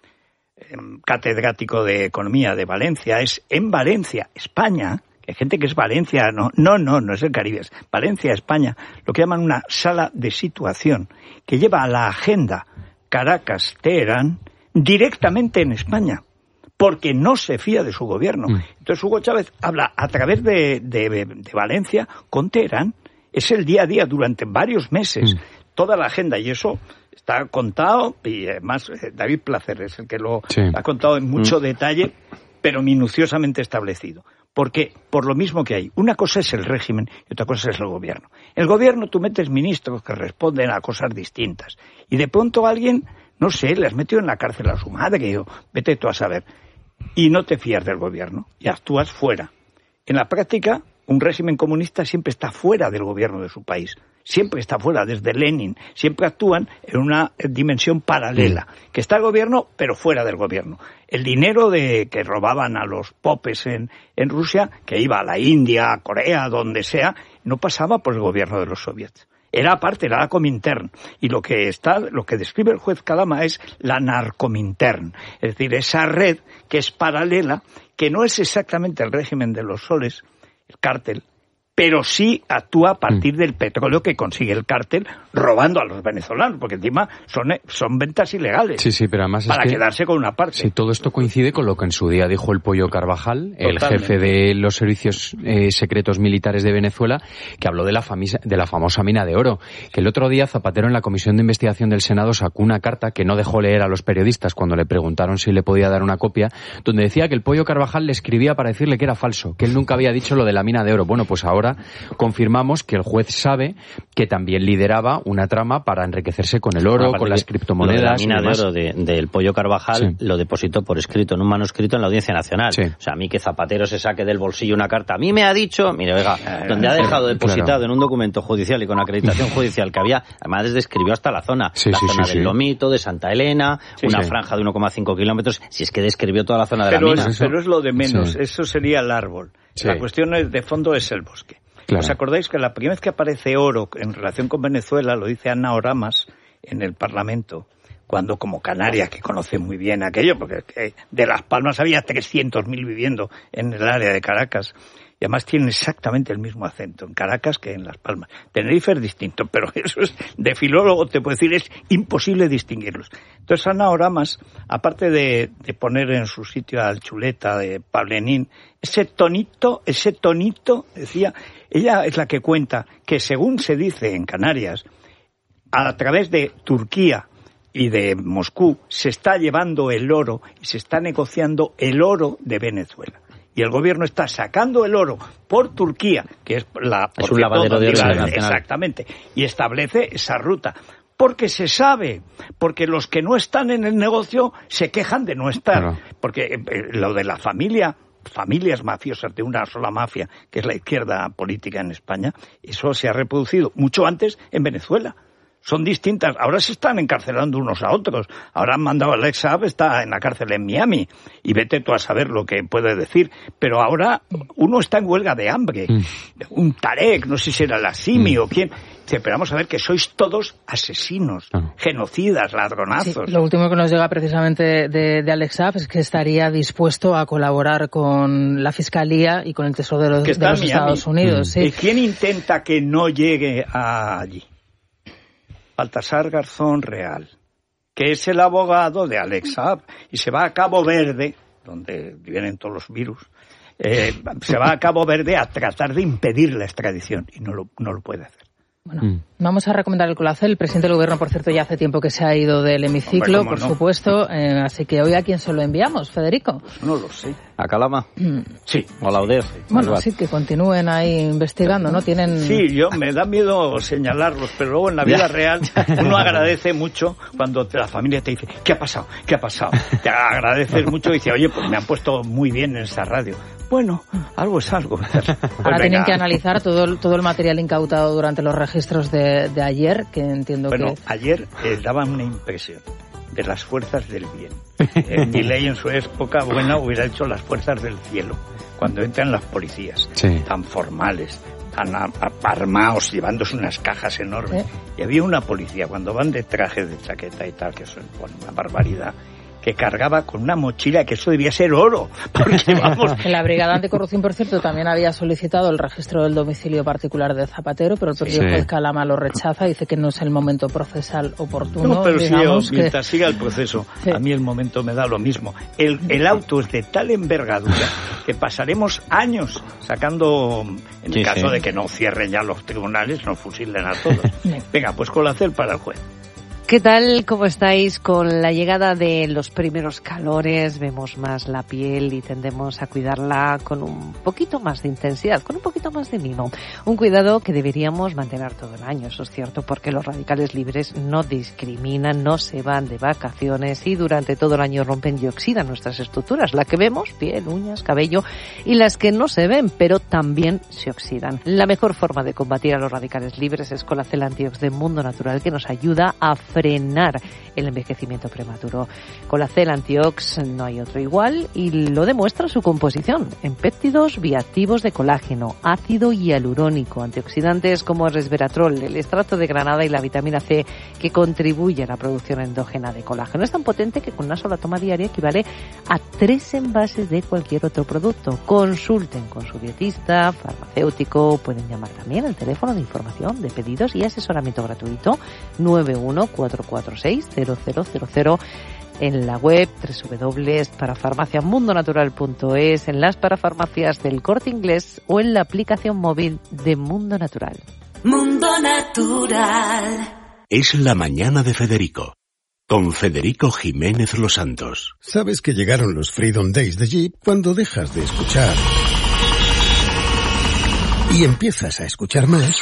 Speaker 1: catedrático de Economía de Valencia, es en Valencia, España, que hay gente que es Valencia, no, no, no, no es el Caribe, es Valencia, España, lo que llaman una sala de situación, que lleva a la agenda Caracas-Teherán directamente en España, porque no se fía de su gobierno. Mm. Entonces Hugo Chávez habla a través de, de, de Valencia con Teherán, es el día a día durante varios meses, mm. toda la agenda, y eso está contado, y además David Placer es el que lo sí. ha contado en mucho mm. detalle, pero minuciosamente establecido. Porque, por lo mismo que hay, una cosa es el régimen y otra cosa es el gobierno. El gobierno tú metes ministros que responden a cosas distintas, y de pronto alguien, no sé, le has metido en la cárcel a su madre, o vete tú a saber, y no te fías del gobierno, y actúas fuera. En la práctica, un régimen comunista siempre está fuera del gobierno de su país. Siempre está fuera, desde Lenin. Siempre actúan en una dimensión paralela, que está el gobierno, pero fuera del gobierno. El dinero de que robaban a los popes en, en Rusia, que iba a la India, a Corea, donde sea, no pasaba por el gobierno de los soviets. Era aparte, era la Comintern. Y lo que está, lo que describe el juez Calama es la narcomintern. Es decir, esa red que es paralela, que no es exactamente el régimen de los soles, el cártel, pero sí actúa a partir del petróleo que consigue el cártel robando a los venezolanos, porque encima son, son ventas ilegales.
Speaker 4: Sí, sí, pero además
Speaker 1: para
Speaker 4: es que,
Speaker 1: quedarse con una parte.
Speaker 4: Sí, todo esto coincide con lo que en su día dijo el Pollo Carvajal, el Totalmente. jefe de los servicios eh, secretos militares de Venezuela, que habló de la, famisa, de la famosa mina de oro. Que el otro día Zapatero en la Comisión de Investigación del Senado sacó una carta que no dejó leer a los periodistas cuando le preguntaron si le podía dar una copia, donde decía que el Pollo Carvajal le escribía para decirle que era falso, que él nunca había dicho lo de la mina de oro. Bueno, pues ahora confirmamos que el juez sabe que también lideraba una trama para enriquecerse con el oro, con las criptomonedas.
Speaker 7: La mina de oro de, del Pollo Carvajal sí. lo depositó por escrito, en un manuscrito en la Audiencia Nacional. Sí. O sea, a mí que Zapatero se saque del bolsillo una carta, a mí me ha dicho, mire, oiga, donde ha dejado depositado claro. en un documento judicial y con acreditación judicial que había, además describió hasta la zona, sí, la sí, zona sí, del sí. Lomito, de Santa Elena, sí, una sí. franja de uno coma cinco kilómetros, si es que describió toda la zona de
Speaker 1: pero
Speaker 7: la mina.
Speaker 1: Es, pero es lo de menos, sí. eso sería el árbol. Sí. La cuestión es, de fondo es el bosque. Claro. ¿Os acordáis que la primera vez que aparece oro en relación con Venezuela, lo dice Ana Oramas en el Parlamento, cuando como Canarias, que conoce muy bien aquello, porque de Las Palmas había trescientos mil viviendo en el área de Caracas, y además tienen exactamente el mismo acento en Caracas que en Las Palmas. Tenerife es distinto, pero eso es, de filólogo te puedo decir, es imposible distinguirlos. Entonces Ana Oramas, aparte de, de poner en su sitio al chuleta de Pablenín, ese tonito, ese tonito, decía, ella es la que cuenta que según se dice en Canarias, a través de Turquía, y de Moscú se está llevando el oro y se está negociando el oro de Venezuela. Y el gobierno está sacando el oro por Turquía, que es la...
Speaker 7: Es un lavadero de oro internacional.
Speaker 1: Exactamente. Y establece esa ruta. Porque se sabe, porque los que no están en el negocio se quejan de no estar. Claro. Porque eh, lo de la familia, familias mafiosas de una sola mafia, que es la izquierda política en España, eso se ha reproducido mucho antes en Venezuela. Son distintas. Ahora se están encarcelando unos a otros. Ahora han mandado a Alex Saab, está en la cárcel en Miami. Y vete tú a saber lo que puede decir. Pero ahora uno está en huelga de hambre. Mm. Un Tarek, no sé si era la Simi mm. o quién. Dice, pero vamos a ver que sois todos asesinos, ah. genocidas, ladronazos.
Speaker 2: Sí, lo último que nos llega precisamente de, de Alex Saab es que estaría dispuesto a colaborar con la Fiscalía y con el Tesoro de los, de los Estados Unidos. Mm. Sí.
Speaker 1: ¿Y quién intenta que no llegue a allí? Baltasar Garzón Real, que es el abogado de Alex Saab, y se va a Cabo Verde, donde vienen todos los virus, eh, se va a Cabo Verde a tratar de impedir la extradición, y no lo, no lo puede hacer.
Speaker 2: Bueno, mm. vamos a recomendar el Colacel. El presidente del gobierno, por cierto, ya hace tiempo que se ha ido del hemiciclo, Hombre, por no? supuesto. Eh, así que hoy, ¿a quién se lo enviamos, Federico?
Speaker 1: Pues no lo sé.
Speaker 7: ¿A Calama?
Speaker 2: Mm.
Speaker 1: Sí.
Speaker 7: ¿O a la U D E F?
Speaker 2: Bueno, sí, que continúen ahí investigando, ¿no? Tienen...
Speaker 1: Sí, yo me da miedo señalarlos, pero luego en la vida real uno agradece mucho cuando la familia te dice, ¿qué ha pasado? ¿Qué ha pasado? Te agradeces mucho y dices, oye, pues me han puesto muy bien en esta radio. Bueno, algo es algo. Pues
Speaker 2: Ahora tienen venga. que analizar todo el, todo el material incautado durante los registros de, de ayer, que entiendo
Speaker 1: bueno,
Speaker 2: que...
Speaker 1: Bueno, ayer eh, daban una impresión de las fuerzas del bien. Eh, Milei en su época buena hubiera hecho las fuerzas del cielo, cuando entran las policías, sí. tan formales, tan a, a, armados, llevándose unas cajas enormes. ¿Sí? Y había una policía, cuando van de traje, de chaqueta y tal, que son bueno, una barbaridad, que cargaba con una mochila que eso debía ser oro, porque vamos...
Speaker 2: En la Brigada Anticorrupción, por cierto, también había solicitado el registro del domicilio particular de Zapatero, pero el propio sí. juez Calama lo rechaza, dice que no es el momento procesal oportuno.
Speaker 1: No, pero
Speaker 2: digamos
Speaker 1: sí,
Speaker 2: que...
Speaker 1: mientras siga el proceso, sí. a mí el momento me da lo mismo. El, el auto es de tal envergadura que pasaremos años sacando, en sí, el caso sí. de que no cierren ya los tribunales, nos fusilen a todos. Venga, pues Colacel para el juez.
Speaker 11: ¿Qué tal? ¿Cómo estáis? Con la llegada de los primeros calores vemos más la piel y tendemos a cuidarla con un poquito más de intensidad, con un poquito más de mimo. Un cuidado que deberíamos mantener todo el año, eso es cierto, porque los radicales libres no discriminan, no se van de vacaciones y durante todo el año rompen y oxidan nuestras estructuras, la que vemos, piel, uñas, cabello, y las que no se ven, pero también se oxidan. La mejor forma de combatir a los radicales libres es Colacel Antiox de Mundo Natural, que nos ayuda a frenar el envejecimiento prematuro. Colacel Antiox no hay otro igual y lo demuestra su composición en péptidos bioactivos de colágeno, ácido hialurónico, antioxidantes como el resveratrol, el extracto de granada y la vitamina C que contribuye a la producción endógena de colágeno. Es tan potente que con una sola toma diaria equivale a tres envases de cualquier otro producto. Consulten con su dietista, farmacéutico, pueden llamar también al teléfono de información de pedidos y asesoramiento gratuito nueve uno cuatro cuatro seis cero cero cero cero en la web doble u doble u doble u punto parafarmaciamundonatural punto es, en las parafarmacias del Corte Inglés o en la aplicación móvil de Mundo Natural.
Speaker 12: Mundo Natural.
Speaker 13: Es la mañana de Federico, con Federico Jiménez Los Santos.
Speaker 14: Sabes que llegaron los Freedom Days de Jeep cuando dejas de escuchar y empiezas a escuchar más.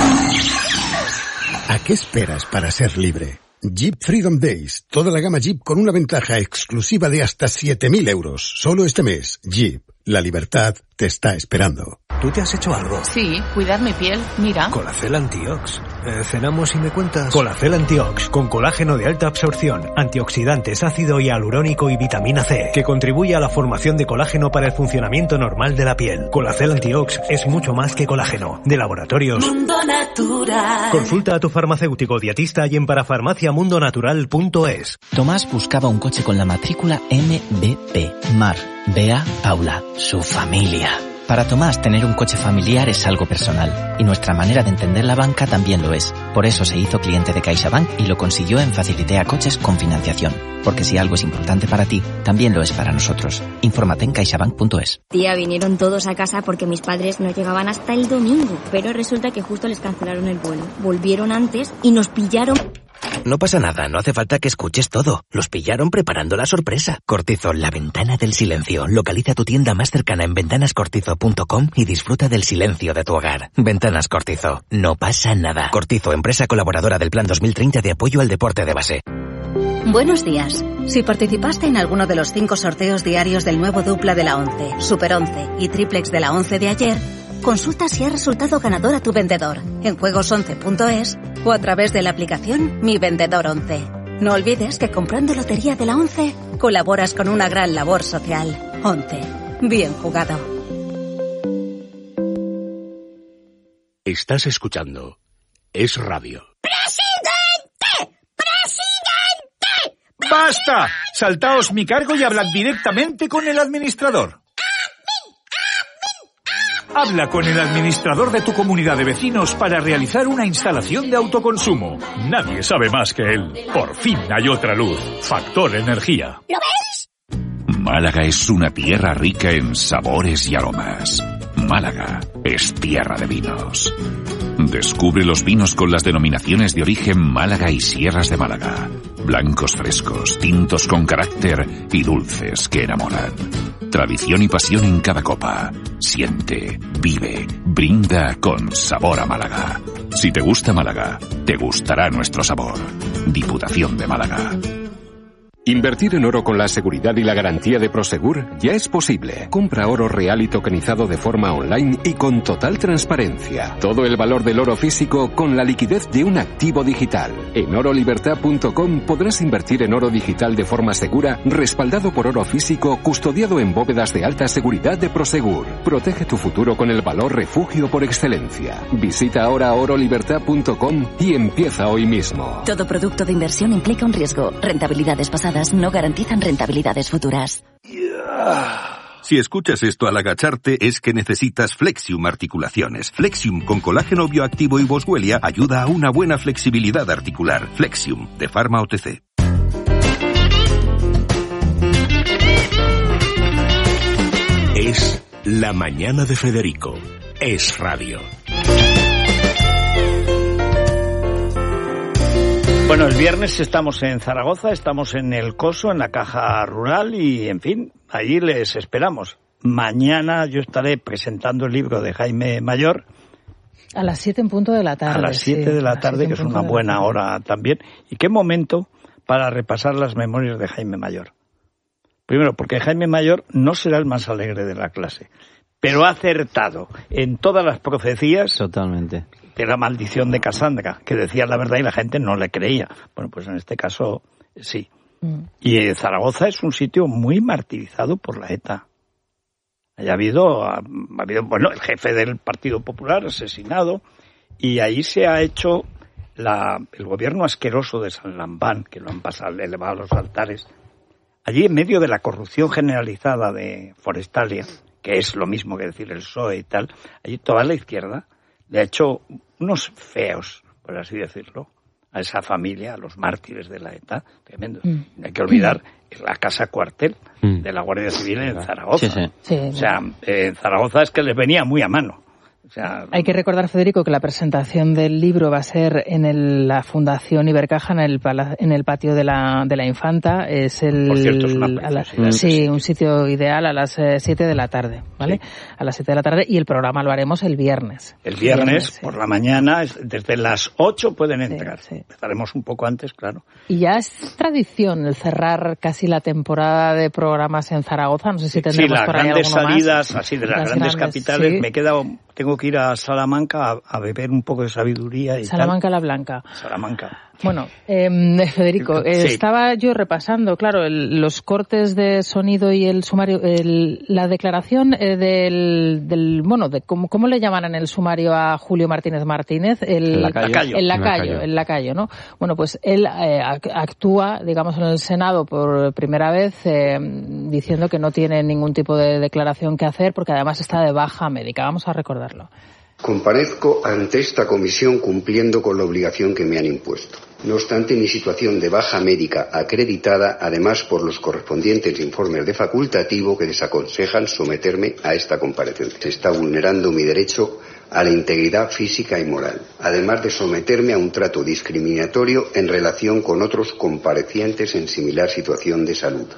Speaker 14: ¿A qué esperas para ser libre? Jeep Freedom Days. Toda la gama Jeep con una ventaja exclusiva de hasta siete mil euros. Solo este mes. Jeep. La libertad te está esperando.
Speaker 15: ¿Tú te has hecho algo?
Speaker 16: Sí, cuidar mi piel. Mira.
Speaker 15: Colacel Antiox. Eh, ¿Cenamos y me cuentas? Colacel Antiox, con colágeno de alta absorción, antioxidantes, ácido hialurónico y vitamina C, que contribuye a la formación de colágeno para el funcionamiento normal de la piel. Colacel Antiox es mucho más que colágeno. De laboratorios
Speaker 12: Mundo Natural.
Speaker 15: Consulta a tu farmacéutico dietista y en parafarmaciamundonatural punto es.
Speaker 17: Tomás buscaba un coche con la matrícula M B P. Mar, Bea, Paula, su familia. Para Tomás, tener un coche familiar es algo personal, y nuestra manera de entender la banca también lo es. Por eso se hizo cliente de CaixaBank y lo consiguió en Facilitea Coches con financiación. Porque si algo es importante para ti, también lo es para nosotros. Infórmate en caixabank punto es.
Speaker 18: Tía, vinieron todos a casa porque mis padres no llegaban hasta el domingo, pero resulta que justo les cancelaron el vuelo. Volvieron antes y nos pillaron...
Speaker 19: No pasa nada, no hace falta que escuches todo. Los pillaron preparando la sorpresa. Cortizo, la ventana del silencio. Localiza tu tienda más cercana en ventanas cortizo punto com y disfruta del silencio de tu hogar. Ventanas Cortizo. No pasa nada. Cortizo, empresa colaboradora del Plan dos mil treinta de apoyo al deporte de base.
Speaker 20: Buenos días. Si participaste en alguno de los cinco sorteos diarios del nuevo dupla de la once, Super once y Triplex de la once de ayer, consulta si ha resultado ganador a tu vendedor en juegos once punto es o a través de la aplicación Mi Vendedor once. No olvides que comprando Lotería de la once colaboras con una gran labor social. once. Bien jugado.
Speaker 13: Estás escuchando Es Radio.
Speaker 12: ¡Presidente! ¡Presidente!
Speaker 21: ¡Basta! Saltaos mi cargo y hablad directamente con el administrador. Habla con el administrador de tu comunidad de vecinos para realizar una instalación de autoconsumo. Nadie sabe más que él. Por fin hay otra luz. Factor Energía.
Speaker 12: ¿Lo ves?
Speaker 22: Málaga es una tierra rica en sabores y aromas. Málaga es tierra de vinos. Descubre los vinos con las denominaciones de origen Málaga y Sierras de Málaga. Blancos frescos, tintos con carácter y dulces que enamoran. Tradición y pasión en cada copa. Siente, vive, brinda con sabor a Málaga. Si te gusta Málaga, te gustará nuestro sabor. Diputación de Málaga.
Speaker 23: Invertir en oro con la seguridad y la garantía de Prosegur ya es posible. Compra oro real y tokenizado de forma online y con total transparencia. Todo el valor del oro físico con la liquidez de un activo digital. En oro libertad punto com podrás invertir en oro digital de forma segura, respaldado por oro físico, custodiado en bóvedas de alta seguridad de Prosegur. Protege tu futuro con el valor refugio por excelencia. Visita ahora oro libertad punto com y empieza hoy mismo.
Speaker 24: Todo producto de inversión implica un riesgo. Rentabilidades pasadas no garantizan rentabilidades futuras.
Speaker 25: Si escuchas esto al agacharte es que necesitas Flexium Articulaciones. Flexium con colágeno bioactivo y boswellia ayuda a una buena flexibilidad articular. Flexium, de Pharma O T C.
Speaker 13: Es La Mañana de Federico. Es Radio.
Speaker 1: Bueno, el viernes estamos en Zaragoza, estamos en el Coso, en la Caja Rural y, en fin, ahí les esperamos. Mañana yo estaré presentando el libro de Jaime Mayor.
Speaker 2: A las siete en punto de la tarde.
Speaker 1: A las siete sí, de la tarde, que es una buena hora también. ¿Y qué momento para repasar las memorias de Jaime Mayor? Primero, porque Jaime Mayor no será el más alegre de la clase, pero ha acertado en todas las profecías.
Speaker 7: Totalmente.
Speaker 1: De la maldición de Casandra, que decía la verdad y la gente no le creía. Bueno, pues en este caso, sí. Mm. Y Zaragoza es un sitio muy martirizado por la ETA. Ha habido, ha, ha habido, bueno, el jefe del Partido Popular asesinado, y ahí se ha hecho la, el gobierno asqueroso de San Lambán, que lo han pasado, elevado a los altares. Allí, en medio de la corrupción generalizada de Forestalia, que es lo mismo que decir el P S O E y tal, allí toda la izquierda le ha hecho unos feos, por así decirlo, a esa familia, a los mártires de la ETA, tremendo. Mm. No hay que olvidar la casa cuartel mm. de la Guardia Civil en Zaragoza.
Speaker 7: Sí, sí.
Speaker 2: Sí,
Speaker 1: o sea, en Zaragoza es que les venía muy a mano. O sea,
Speaker 2: hay que recordar, Federico, que la presentación del libro va a ser en el, la Fundación Ibercaja, en el, en el patio de la, de la Infanta. Es el,
Speaker 1: por cierto, es una
Speaker 2: a la, sí, un sitio ideal a las siete de la tarde, ¿vale? Sí. A las siete de la tarde, y el programa lo haremos el viernes.
Speaker 1: El viernes, el viernes por sí. la mañana, desde las ocho pueden entrar. Sí, sí. Empezaremos un poco antes, claro.
Speaker 2: Y ya es tradición el cerrar casi la temporada de programas en Zaragoza. No sé si tendremos
Speaker 1: sí,
Speaker 2: por ahí alguno más.
Speaker 1: Sí, las grandes salidas, así de las, las grandes, grandes capitales, sí. me he quedado... Tengo que ir a Salamanca a, a beber un poco de sabiduría y
Speaker 2: Salamanca
Speaker 1: tal.
Speaker 2: la Blanca.
Speaker 1: Salamanca.
Speaker 2: Bueno, eh, Federico, eh, sí. estaba yo repasando, claro, el, los cortes de sonido y el sumario, el, la declaración eh, del, del, bueno, de cómo, cómo le llaman en el sumario a Julio Martínez Martínez, el,
Speaker 7: el lacayo,
Speaker 2: el lacayo, el lacayo, ¿no? Bueno, pues él eh, actúa, digamos, en el Senado por primera vez eh, diciendo que no tiene ningún tipo de declaración que hacer porque además está de baja médica. Vamos a recordarlo.
Speaker 26: Comparezco ante esta comisión cumpliendo con la obligación que me han impuesto. No obstante, mi situación de baja médica acreditada, además por los correspondientes informes de facultativo que desaconsejan someterme a esta comparecencia. Se está vulnerando mi derecho a la integridad física y moral, además de someterme a un trato discriminatorio en relación con otros comparecientes en similar situación de salud,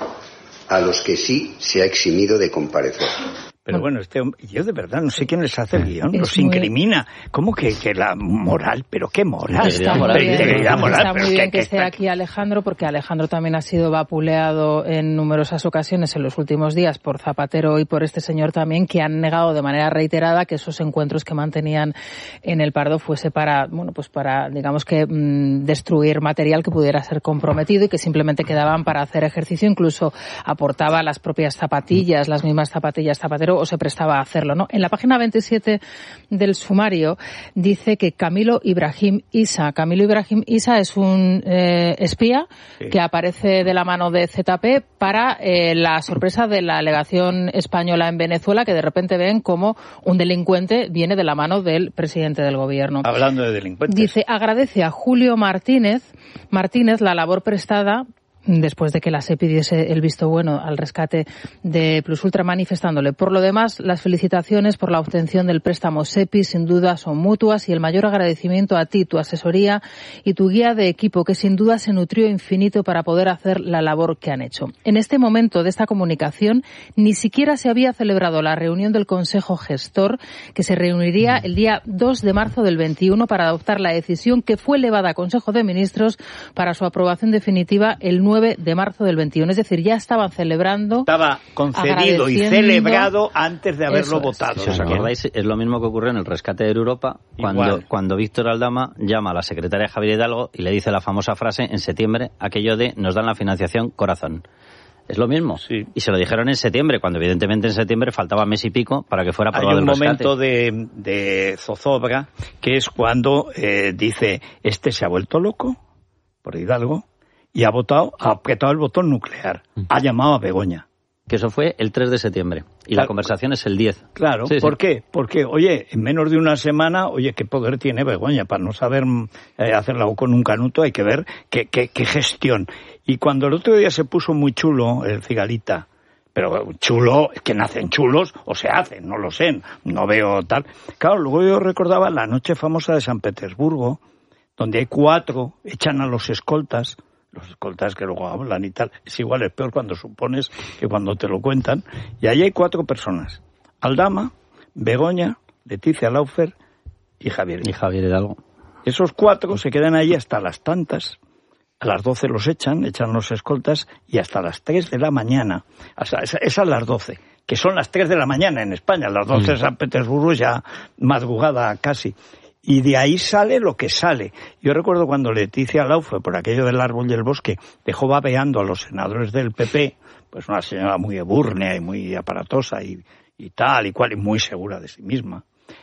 Speaker 26: a los que sí se ha eximido de comparecer.
Speaker 1: Pero bueno, este hombre, yo de verdad no sé quién les hace el guión, es los muy... incrimina. ¿Cómo que, que la moral? ¿Pero qué moral?
Speaker 2: Está
Speaker 1: moral,
Speaker 2: muy bien,
Speaker 1: integridad moral,
Speaker 2: está muy bien que,
Speaker 1: que
Speaker 2: esté aquí Alejandro, porque Alejandro también ha sido vapuleado en numerosas ocasiones en los últimos días por Zapatero y por este señor también, que han negado de manera reiterada que esos encuentros que mantenían en el Pardo fuese para, bueno, pues para, digamos que, mmm, destruir material que pudiera ser comprometido y que simplemente quedaban para hacer ejercicio. Incluso aportaba las propias zapatillas, las mismas zapatillas Zapatero, o se prestaba a hacerlo, ¿no? En la página veintisiete del sumario dice que Camilo Ibrahim Issa, Camilo Ibrahim Issa es un eh, espía sí. que aparece de la mano de Z P para eh, la sorpresa de la legación española en Venezuela, que de repente ven como un delincuente viene de la mano del presidente del gobierno.
Speaker 1: Hablando de delincuentes.
Speaker 2: Dice, agradece a Julio Martínez, Martínez la labor prestada después de que la SEPI diese el visto bueno al rescate de Plus Ultra, manifestándole. Por lo demás, las felicitaciones por la obtención del préstamo SEPI sin duda son mutuas y el mayor agradecimiento a ti, tu asesoría y tu guía de equipo, que sin duda se nutrió infinito para poder hacer la labor que han hecho. En este momento de esta comunicación, ni siquiera se había celebrado la reunión del Consejo Gestor, que se reuniría el día dos de marzo del veintiuno para adoptar la decisión que fue elevada a Consejo de Ministros para su aprobación definitiva el nueve de marzo del veintiuno. Es decir, ya estaban celebrando.
Speaker 1: Estaba concedido y celebrado antes de haberlo
Speaker 7: Eso
Speaker 1: votado.
Speaker 7: Es. Si os acordáis, es lo mismo que ocurrió en el rescate de Europa, cuando, cuando Víctor Aldama llama a la secretaria Javier Hidalgo y le dice la famosa frase en septiembre, aquello de nos dan la financiación corazón. Es lo mismo. Sí. Y se lo dijeron en septiembre, cuando evidentemente en septiembre faltaba mes y pico para que fuera aprobado el rescate.
Speaker 1: Hay un momento de, de zozobra, que es cuando eh, dice, este se ha vuelto loco, por Hidalgo, y ha votado, ha apretado el botón nuclear. Ha llamado a Begoña.
Speaker 7: Que eso fue el tres de septiembre. Y claro, la conversación es el diez.
Speaker 1: Claro, sí, ¿por sí. qué? Porque, oye, en menos de una semana, oye, ¿qué poder tiene Begoña? Para no saber eh, hacerla con un canuto hay que ver qué, qué, qué gestión. Y cuando el otro día se puso muy chulo el Cigalita, pero chulo, es que nacen chulos o se hacen, no lo sé, no veo tal. Claro, luego yo recordaba la noche famosa de San Petersburgo, donde hay cuatro, echan a los escoltas, los escoltas que luego hablan y tal, es igual, es peor cuando supones que cuando te lo cuentan, y ahí hay cuatro personas, Aldama, Begoña, Leticia Laufer y Javier Hidalgo.
Speaker 7: Y Javier Hidalgo.
Speaker 1: Esos cuatro se quedan ahí hasta las tantas, a las doce los echan, echan los escoltas, y hasta las tres de la mañana, o sea, es, es a las doce, que son las tres de la mañana en España, las doce de San Petersburgo ya madrugada casi. Y de ahí sale lo que sale. Yo recuerdo cuando Leticia Laufer, por aquello del árbol y el bosque, dejó babeando a los senadores del P P, pues una señora muy ebúrnea y muy aparatosa y, y tal y cual, y muy segura de sí misma.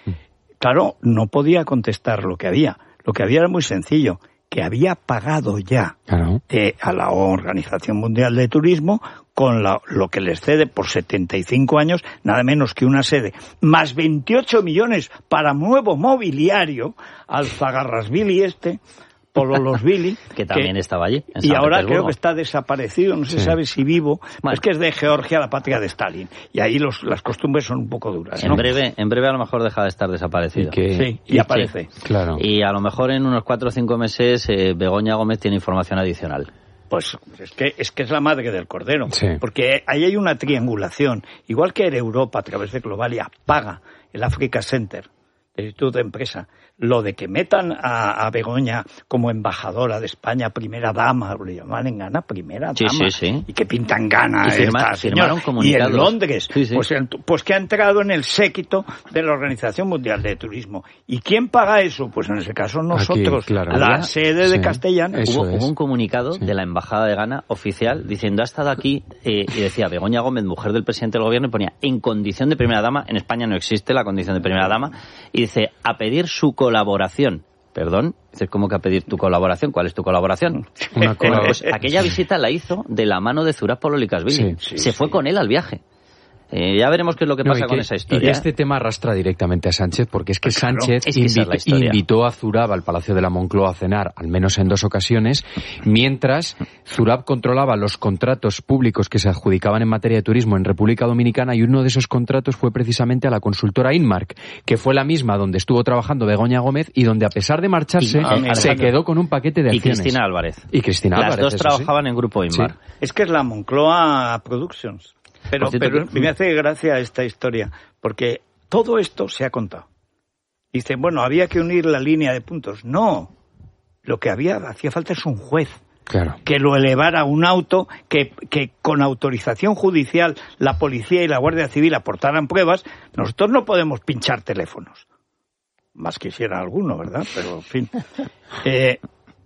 Speaker 1: Claro, no podía contestar lo que había. Lo que había era muy sencillo, que había pagado ya claro. eh, a la Organización Mundial de Turismo con la, lo que les cede por setenta y cinco años, nada menos que una sede, más veintiocho millones para nuevo mobiliario al Zagarrasvili este, Pololosvili.
Speaker 7: que también que, estaba allí. En
Speaker 1: y
Speaker 7: San
Speaker 1: ahora
Speaker 7: Petersburgo.
Speaker 1: Creo que está desaparecido, no se sí. sabe si vivo. Bueno. Es que es de Georgia, la patria de Stalin. Y ahí los, las costumbres son un poco duras, ¿no?
Speaker 7: En breve, en breve a lo mejor deja de estar desaparecido.
Speaker 1: Y que, sí, y, y aparece.
Speaker 7: Sí, claro. Y a lo mejor en unos cuatro o cinco meses eh, Begoña Gómez tiene información adicional.
Speaker 1: Pues es que, es que es la madre del cordero,
Speaker 4: sí.
Speaker 1: porque ahí hay una triangulación, igual que en Europa a través de Globalia paga el Africa Center, el Instituto de Empresa, lo de que metan a, a Begoña como embajadora de España, primera dama, lo llaman en Ghana, primera
Speaker 7: sí,
Speaker 1: dama,
Speaker 7: sí, sí.
Speaker 1: y que pintan Ghana
Speaker 7: y firma,
Speaker 1: esta señora, y en Londres, sí, sí. Pues, pues que ha entrado en el séquito de la Organización Mundial de Turismo. ¿Y quién paga eso? Pues en ese caso nosotros, Aquí, claro. la Había, sede de sí, Castellana.
Speaker 7: Hubo, hubo un comunicado sí. de la Embajada de Ghana oficial diciendo, ha estado aquí, eh, y decía, Begoña Gómez, mujer del presidente del gobierno, y ponía, en condición de primera dama, en España no existe la condición de primera dama, y dice, a pedir su colaboración. Perdón, dices, ¿cómo que a pedir tu colaboración? ¿Cuál es tu colaboración? Una bueno, pues aquella visita la hizo de la mano de Zurab Pololikashvili. Sí, sí, Se fue sí. con él al viaje. Eh, ya veremos qué es lo que
Speaker 4: no,
Speaker 7: pasa
Speaker 4: que,
Speaker 7: con esa historia.
Speaker 4: Y este tema arrastra directamente a Sánchez, porque es que pues claro, Sánchez
Speaker 7: es que
Speaker 4: invitó,
Speaker 7: es
Speaker 4: invitó a Zurab al Palacio de la Moncloa a cenar, al menos en dos ocasiones, mientras Zurab controlaba los contratos públicos que se adjudicaban en materia de turismo en República Dominicana, y uno de esos contratos fue precisamente a la consultora Inmark, que fue la misma donde estuvo trabajando Begoña Gómez y donde, a pesar de marcharse, y, se Alejandro, quedó con un paquete de acciones.
Speaker 7: Y Cristina Álvarez.
Speaker 4: Y Cristina
Speaker 7: Las
Speaker 4: Álvarez.
Speaker 7: Las dos trabajaban sí. en Grupo Inmark.
Speaker 1: Sí. Es que es la Moncloa Productions. Pero, pero me hace gracia esta historia, porque todo esto se ha contado. Dicen, bueno, había que unir la línea de puntos. No, lo que había hacía falta es un juez.
Speaker 4: Claro.
Speaker 1: Que lo elevara a un auto, que, que con autorización judicial la policía y la Guardia Civil aportaran pruebas. Nosotros no podemos pinchar teléfonos. Más quisiera alguno, ¿verdad? Pero, en fin. Eh,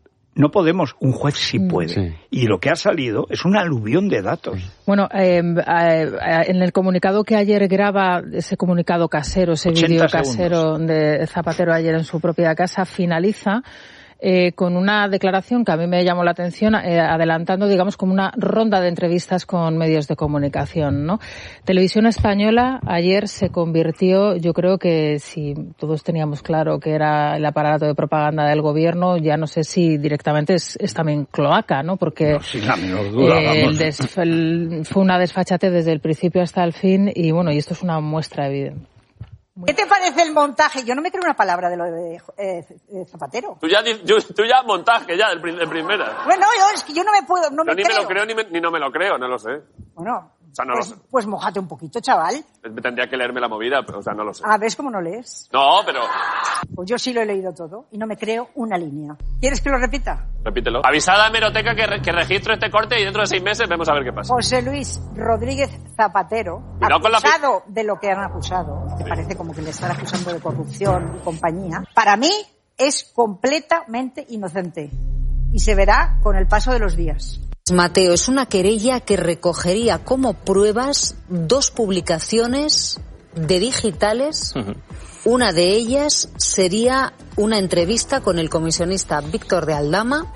Speaker 1: No podemos, un juez sí puede. Sí. Y lo que ha salido es una aluvión de datos.
Speaker 2: Bueno, eh, eh, en el comunicado que ayer graba, ese comunicado casero, ese vídeo casero de Zapatero ayer en su propia casa, finaliza Eh, con una declaración que a mí me llamó la atención, eh, adelantando, digamos, como una ronda de entrevistas con medios de comunicación, ¿no? Televisión Española ayer se convirtió, yo creo que si todos teníamos claro que era el aparato de propaganda del gobierno, ya no sé si directamente es, es también cloaca, ¿no? Porque
Speaker 1: no, sin la menor duda,
Speaker 2: eh, el des, el, fue una desfachatez desde el principio hasta el fin, y bueno, y esto es una muestra evidente.
Speaker 3: ¿Qué te parece el montaje? Yo no me creo una palabra de lo de eh, Zapatero.
Speaker 5: Tú ya, yo, tú ya montaje, ya, de primera.
Speaker 3: Bueno, yo, es que yo no me puedo, no
Speaker 5: yo
Speaker 3: me
Speaker 5: ni
Speaker 3: creo.
Speaker 5: me lo creo ni, me, ni no me lo creo, no lo sé.
Speaker 3: Bueno,
Speaker 5: o sea, no
Speaker 3: pues,
Speaker 5: lo sé.
Speaker 3: Pues mójate un poquito, chaval.
Speaker 5: Tendría que leerme la movida, pero o sea, no lo sé.
Speaker 3: Ah, ¿ves cómo no lees?
Speaker 5: No, pero...
Speaker 3: Pues yo sí lo he leído todo y no me creo una línea. ¿Quieres que lo repita?
Speaker 5: Repítelo. Avisada a Hemeroteca que, re, que registro este corte y dentro de seis meses vemos a ver qué pasa.
Speaker 3: José Luis Rodríguez Zapatero, no acusado la... de lo que han acusado, me sí. parece como que le están acusando de corrupción y compañía, para mí es completamente inocente y se verá con el paso de los días.
Speaker 6: Mateo, es una querella que recogería como pruebas dos publicaciones de digitales. Uh-huh. Una de ellas sería una entrevista con el comisionista Víctor de Aldama,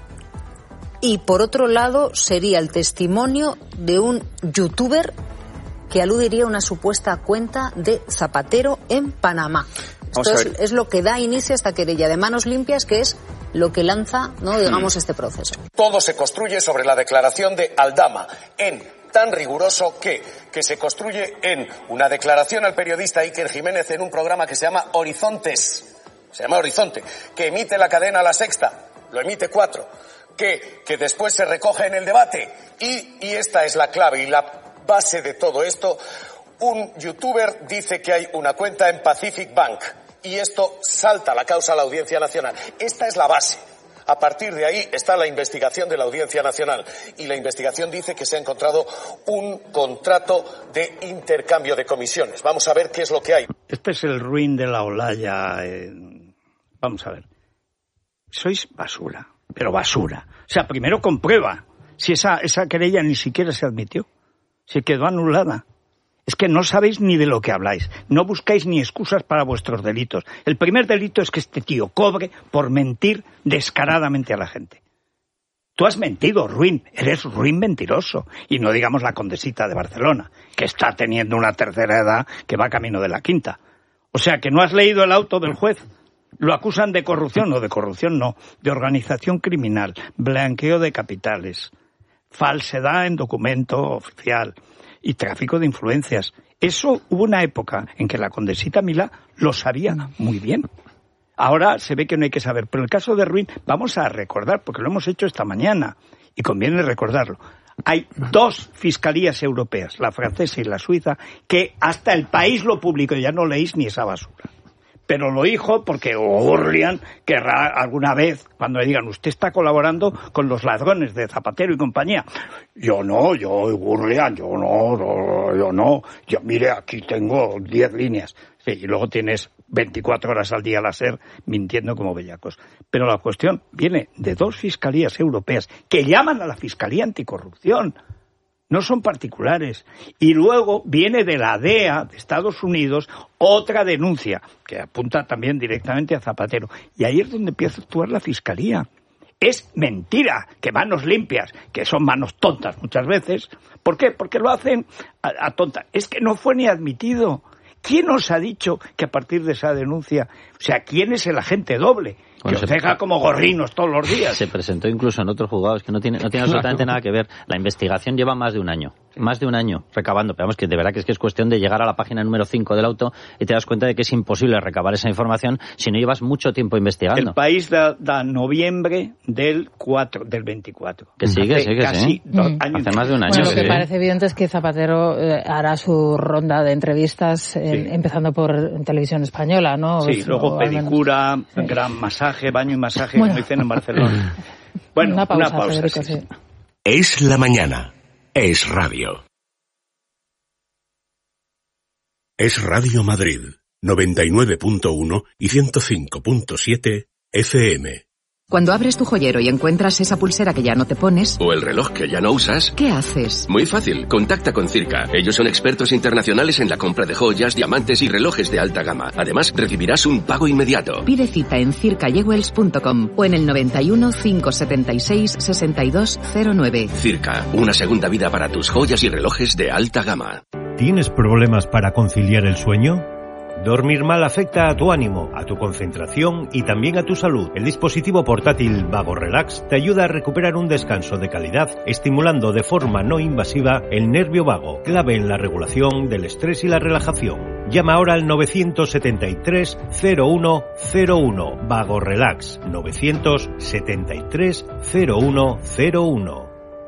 Speaker 6: y por otro lado sería el testimonio de un youtuber que aludiría a una supuesta cuenta de Zapatero en Panamá. Esto es, es lo que da inicio a esta querella de manos limpias, que es lo que lanza, no digamos, este proceso.
Speaker 8: Todo se construye sobre la declaración de Aldama, en tan riguroso que, que se construye en una declaración al periodista Iker Jiménez en un programa que se llama Horizontes, se llama Horizonte, que emite la cadena La Sexta, lo emite Cuatro, que, que después se recoge en el debate, y, y esta es la clave y la base de todo esto. Un youtuber dice que hay una cuenta en Pacific Bank, y esto salta la causa a la Audiencia Nacional. Esta es la base. A partir de ahí está la investigación de la Audiencia Nacional, y la investigación dice que se ha encontrado un contrato de intercambio de comisiones. Vamos a ver qué es lo que hay.
Speaker 1: Este es el ruin de la Olaya. Eh, vamos a ver. Sois basura, pero basura. O sea, primero comprueba si esa, esa querella ni siquiera se admitió, si quedó anulada. Es que no sabéis ni de lo que habláis. No buscáis ni excusas para vuestros delitos. El primer delito es que este tío cobre por mentir descaradamente a la gente. Tú has mentido, ruin. Eres ruin mentiroso. Y no digamos la condesita de Barcelona, que está teniendo una tercera edad que va camino de la quinta. O sea, que no has leído el auto del juez. Lo acusan de corrupción, o de corrupción no, de organización criminal, blanqueo de capitales, falsedad en documento oficial y tráfico de influencias. Eso hubo una época en que la condesita Milá lo sabía muy bien. Ahora se ve que no hay que saber. Pero el caso de Ruin, vamos a recordar, porque lo hemos hecho esta mañana, y conviene recordarlo. Hay dos fiscalías europeas, la francesa y la suiza, que hasta El País lo publicó, ya no leéis ni esa basura. Pero lo dijo porque Gurlian querrá alguna vez, cuando le digan, usted está colaborando con los ladrones de Zapatero y compañía. Yo no, yo, Gurlian, yo no, no, yo no. Yo, mire, aquí tengo diez líneas. Sí, y luego tienes veinticuatro horas al día al SER mintiendo como bellacos. Pero la cuestión viene de dos fiscalías europeas que llaman a la Fiscalía Anticorrupción. No son particulares. Y luego viene de la D E A de Estados Unidos otra denuncia que apunta también directamente a Zapatero. Y ahí es donde empieza a actuar la Fiscalía. es mentira, que manos limpias, que son manos tontas muchas veces. ¿Por qué? Porque lo hacen a, a tontas. Es que no fue ni admitido. ¿Quién os ha dicho que a partir de esa denuncia, o sea, quién es el agente doble? Bueno, que os deja como gorrinos todos los días.
Speaker 7: Se presentó incluso en otros juzgados, que no tiene, no tiene absolutamente nada que ver. La investigación lleva más de un año. Más de un año recabando. Pero vamos, que de verdad que es que es cuestión de llegar a la página número cinco del auto y te das cuenta de que es imposible recabar esa información si no llevas mucho tiempo investigando.
Speaker 1: El País da, da noviembre del cuatro, del veinticuatro.
Speaker 7: Que sigue,
Speaker 1: hace
Speaker 7: sigue,
Speaker 1: casi
Speaker 7: sí.
Speaker 1: dos
Speaker 7: Mm.
Speaker 1: años.
Speaker 7: Hace más de un año.
Speaker 2: Bueno, lo que
Speaker 7: sí.
Speaker 2: parece evidente es que Zapatero eh, hará su ronda de entrevistas, en,
Speaker 1: Sí.
Speaker 2: empezando por en Televisión Española, ¿no?
Speaker 1: Sí,
Speaker 2: Eso,
Speaker 1: luego pedicura,
Speaker 2: sí.
Speaker 1: gran masaje, baño y masaje,
Speaker 2: Bueno.
Speaker 1: como dicen en Barcelona. Bueno,
Speaker 2: una pausa,
Speaker 1: una pausa
Speaker 2: Federico,
Speaker 1: sí.
Speaker 2: sí.
Speaker 13: Es la mañana. Es radio. Es Radio Madrid, noventa y nueve punto uno y ciento cinco punto siete F M.
Speaker 9: Cuando abres tu joyero y encuentras esa pulsera que ya no te pones...
Speaker 23: ¿O el reloj que ya no usas?
Speaker 9: ¿Qué haces?
Speaker 23: Muy fácil, contacta con Circa. Ellos son expertos internacionales en la compra de joyas, diamantes y relojes de alta gama. Además, recibirás un pago inmediato.
Speaker 9: Pide cita en circa jewels punto com o en el noventa y uno, cinco setenta y seis, sesenta y dos cero nueve.
Speaker 23: Circa, una segunda vida para tus joyas y relojes de alta gama.
Speaker 10: ¿Tienes problemas para conciliar el sueño? Dormir mal afecta a tu ánimo, a tu concentración y también a tu salud. El dispositivo portátil Vago Relax te ayuda a recuperar un descanso de calidad, estimulando de forma no invasiva el nervio vago, clave en la regulación del estrés y la relajación. Llama ahora al nueve siete tres, cero uno cero uno. Vago Relax, nueve siete tres, cero uno cero uno.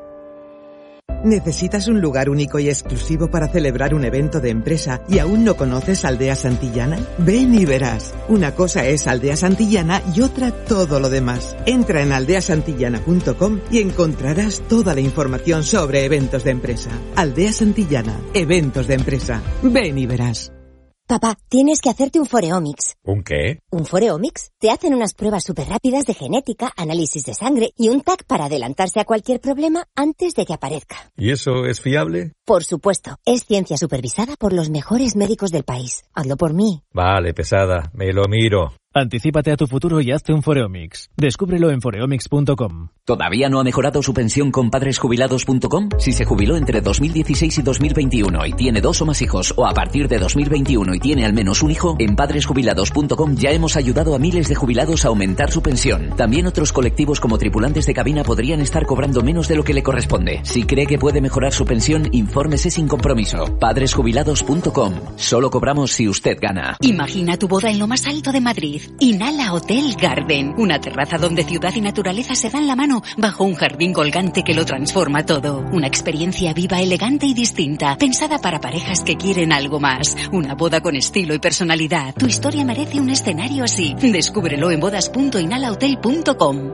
Speaker 11: ¿Necesitas un lugar único y exclusivo para celebrar un evento de empresa y aún no conoces Aldea Santillana? Ven y verás. Una cosa es Aldea Santillana y otra todo lo demás. Entra en aldea santillana punto com y encontrarás toda la información sobre eventos de empresa. Aldea Santillana, eventos de empresa. Ven y verás.
Speaker 14: Papá, tienes que hacerte un Foreomics.
Speaker 15: ¿Un qué?
Speaker 14: ¿Un Foreomics? Te hacen unas pruebas súper rápidas de genética, análisis de sangre y un T A C para adelantarse a cualquier problema antes de que aparezca.
Speaker 15: ¿Y eso es fiable?
Speaker 14: Por supuesto. Es ciencia supervisada por los mejores médicos del país. Hazlo por mí.
Speaker 15: Vale, pesada. Me lo miro.
Speaker 16: Anticípate a tu futuro y hazte un Foreomics. Descúbrelo en foreomics punto com.
Speaker 27: ¿Todavía no ha mejorado su pensión con padres jubilados punto com? Si se jubiló entre dos mil dieciséis y dos mil veintiuno y tiene dos o más hijos, o a partir de dos mil veintiuno y tiene al menos un hijo, en padres jubilados punto com ya hemos ayudado a miles de jubilados a aumentar su pensión. También otros colectivos como tripulantes de cabina podrían estar cobrando menos de lo que le corresponde. Si cree que puede mejorar su pensión, infórmese sin compromiso. padres jubilados punto com. Solo cobramos si usted gana.
Speaker 28: Imagina tu boda en lo más alto de Madrid. Inhala Hotel Garden, una terraza donde ciudad y naturaleza se dan la mano bajo un jardín colgante que lo transforma todo. Una experiencia viva, elegante y distinta, pensada para parejas que quieren algo más. Una boda con estilo y personalidad. Tu historia merece un escenario así. Descúbrelo en bodas punto inhala hotel punto com.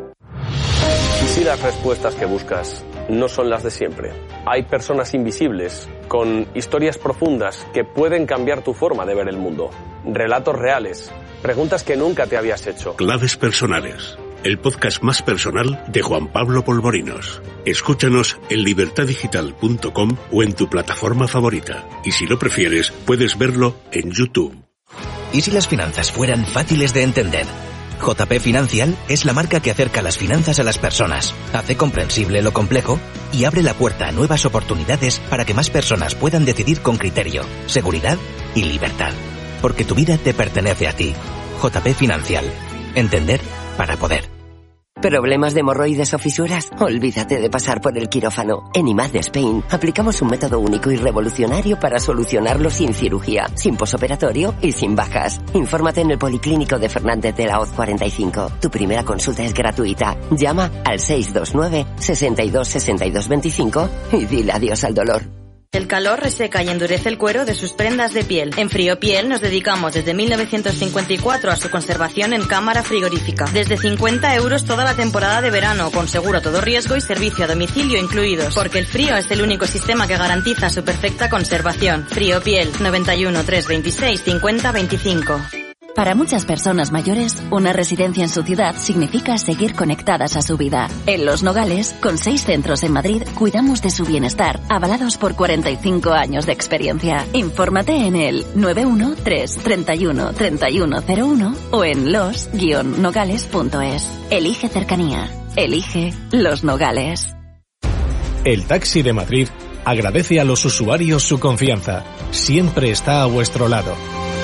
Speaker 5: ¿Y si las respuestas que buscas no son las de siempre? Hay personas invisibles, con historias profundas que pueden cambiar tu forma de ver el mundo. Relatos reales. Preguntas que nunca te habías hecho.
Speaker 13: Claves personales. El podcast más personal de Juan Pablo Polvorinos. Escúchanos en libertad digital punto com o en tu plataforma favorita. Y si lo prefieres, puedes verlo en YouTube.
Speaker 19: ¿Y si las finanzas fueran fáciles de entender? J P Financial es la marca que acerca las finanzas a las personas, hace comprensible lo complejo y abre la puerta a nuevas oportunidades para que más personas puedan decidir con criterio, seguridad y libertad. Porque tu vida te pertenece a ti. J P Financial. Entender para poder.
Speaker 29: ¿Problemas de hemorroides o fisuras? Olvídate de pasar por el quirófano. En I M A D Spain aplicamos un método único y revolucionario para solucionarlo sin cirugía, sin posoperatorio y sin bajas. Infórmate en el Policlínico de Fernández de la Hoz cuarenta y cinco. Tu primera consulta es gratuita. Llama al seis dos nueve, seis dos, seis dos dos cinco y dile adiós al dolor.
Speaker 30: El calor reseca y endurece el cuero de sus prendas de piel. En Friopiel nos dedicamos desde mil novecientos cincuenta y cuatro a su conservación en cámara frigorífica. Desde cincuenta euros toda la temporada de verano, con seguro a todo riesgo y servicio a domicilio incluidos. Porque el frío es el único sistema que garantiza su perfecta conservación. Friopiel, noventa y uno, trescientos veintiséis, cincuenta veinticinco.
Speaker 24: Para muchas personas mayores, una residencia en su ciudad significa seguir conectadas a su vida. En Los Nogales, con seis centros en Madrid, cuidamos de su bienestar, avalados por cuarenta y cinco años de experiencia. Infórmate en el nueve uno tres, treinta y uno, treinta y uno cero uno o en los guion nogales punto es. Elige cercanía. Elige Los Nogales.
Speaker 16: El Taxi de Madrid agradece a los usuarios su confianza. Siempre está a vuestro lado.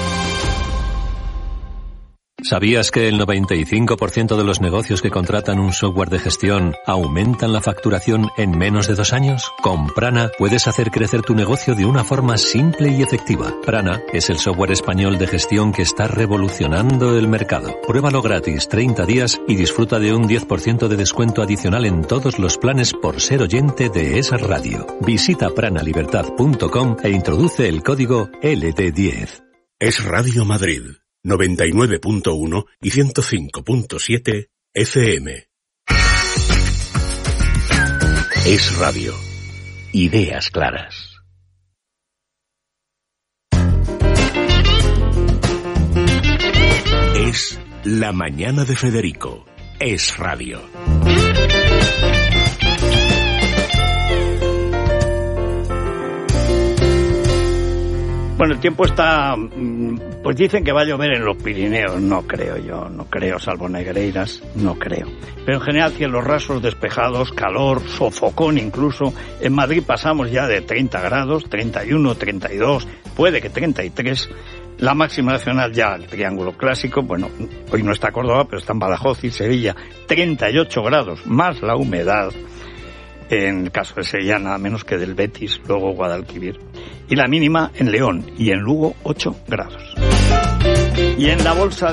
Speaker 3: ¿Sabías que el noventa y cinco por ciento de los negocios que contratan un software de gestión aumentan la facturación en menos de dos años? Con Prana puedes hacer crecer tu negocio de una forma simple y efectiva. Prana es el software español de gestión que está revolucionando el mercado. Pruébalo gratis treinta días y disfruta de un diez por ciento de descuento adicional en todos los planes por ser oyente de esa radio. Visita pranalibertad punto com e introduce el código L T diez.
Speaker 13: Es Radio Madrid. noventa y nueve punto uno y ciento cinco punto siete F M. Es radio. Ideas claras. Es La Mañana de Federico. Es radio.
Speaker 1: Bueno, el tiempo está... Pues dicen que va a llover en los Pirineos. No creo yo, no creo, salvo Negreiras, no creo. Pero en general cielos rasos, despejados, calor, sofocón incluso. En Madrid pasamos ya de treinta grados, treinta y uno, treinta y dos, puede que treinta y tres. La máxima nacional ya, el triángulo clásico, bueno, hoy no está Córdoba, pero está en Badajoz y Sevilla, treinta y ocho grados, más la humedad. En el caso de Sevilla nada menos que del Betis, luego Guadalquivir. Y la mínima en León y en Lugo ocho grados. Y en la bolsa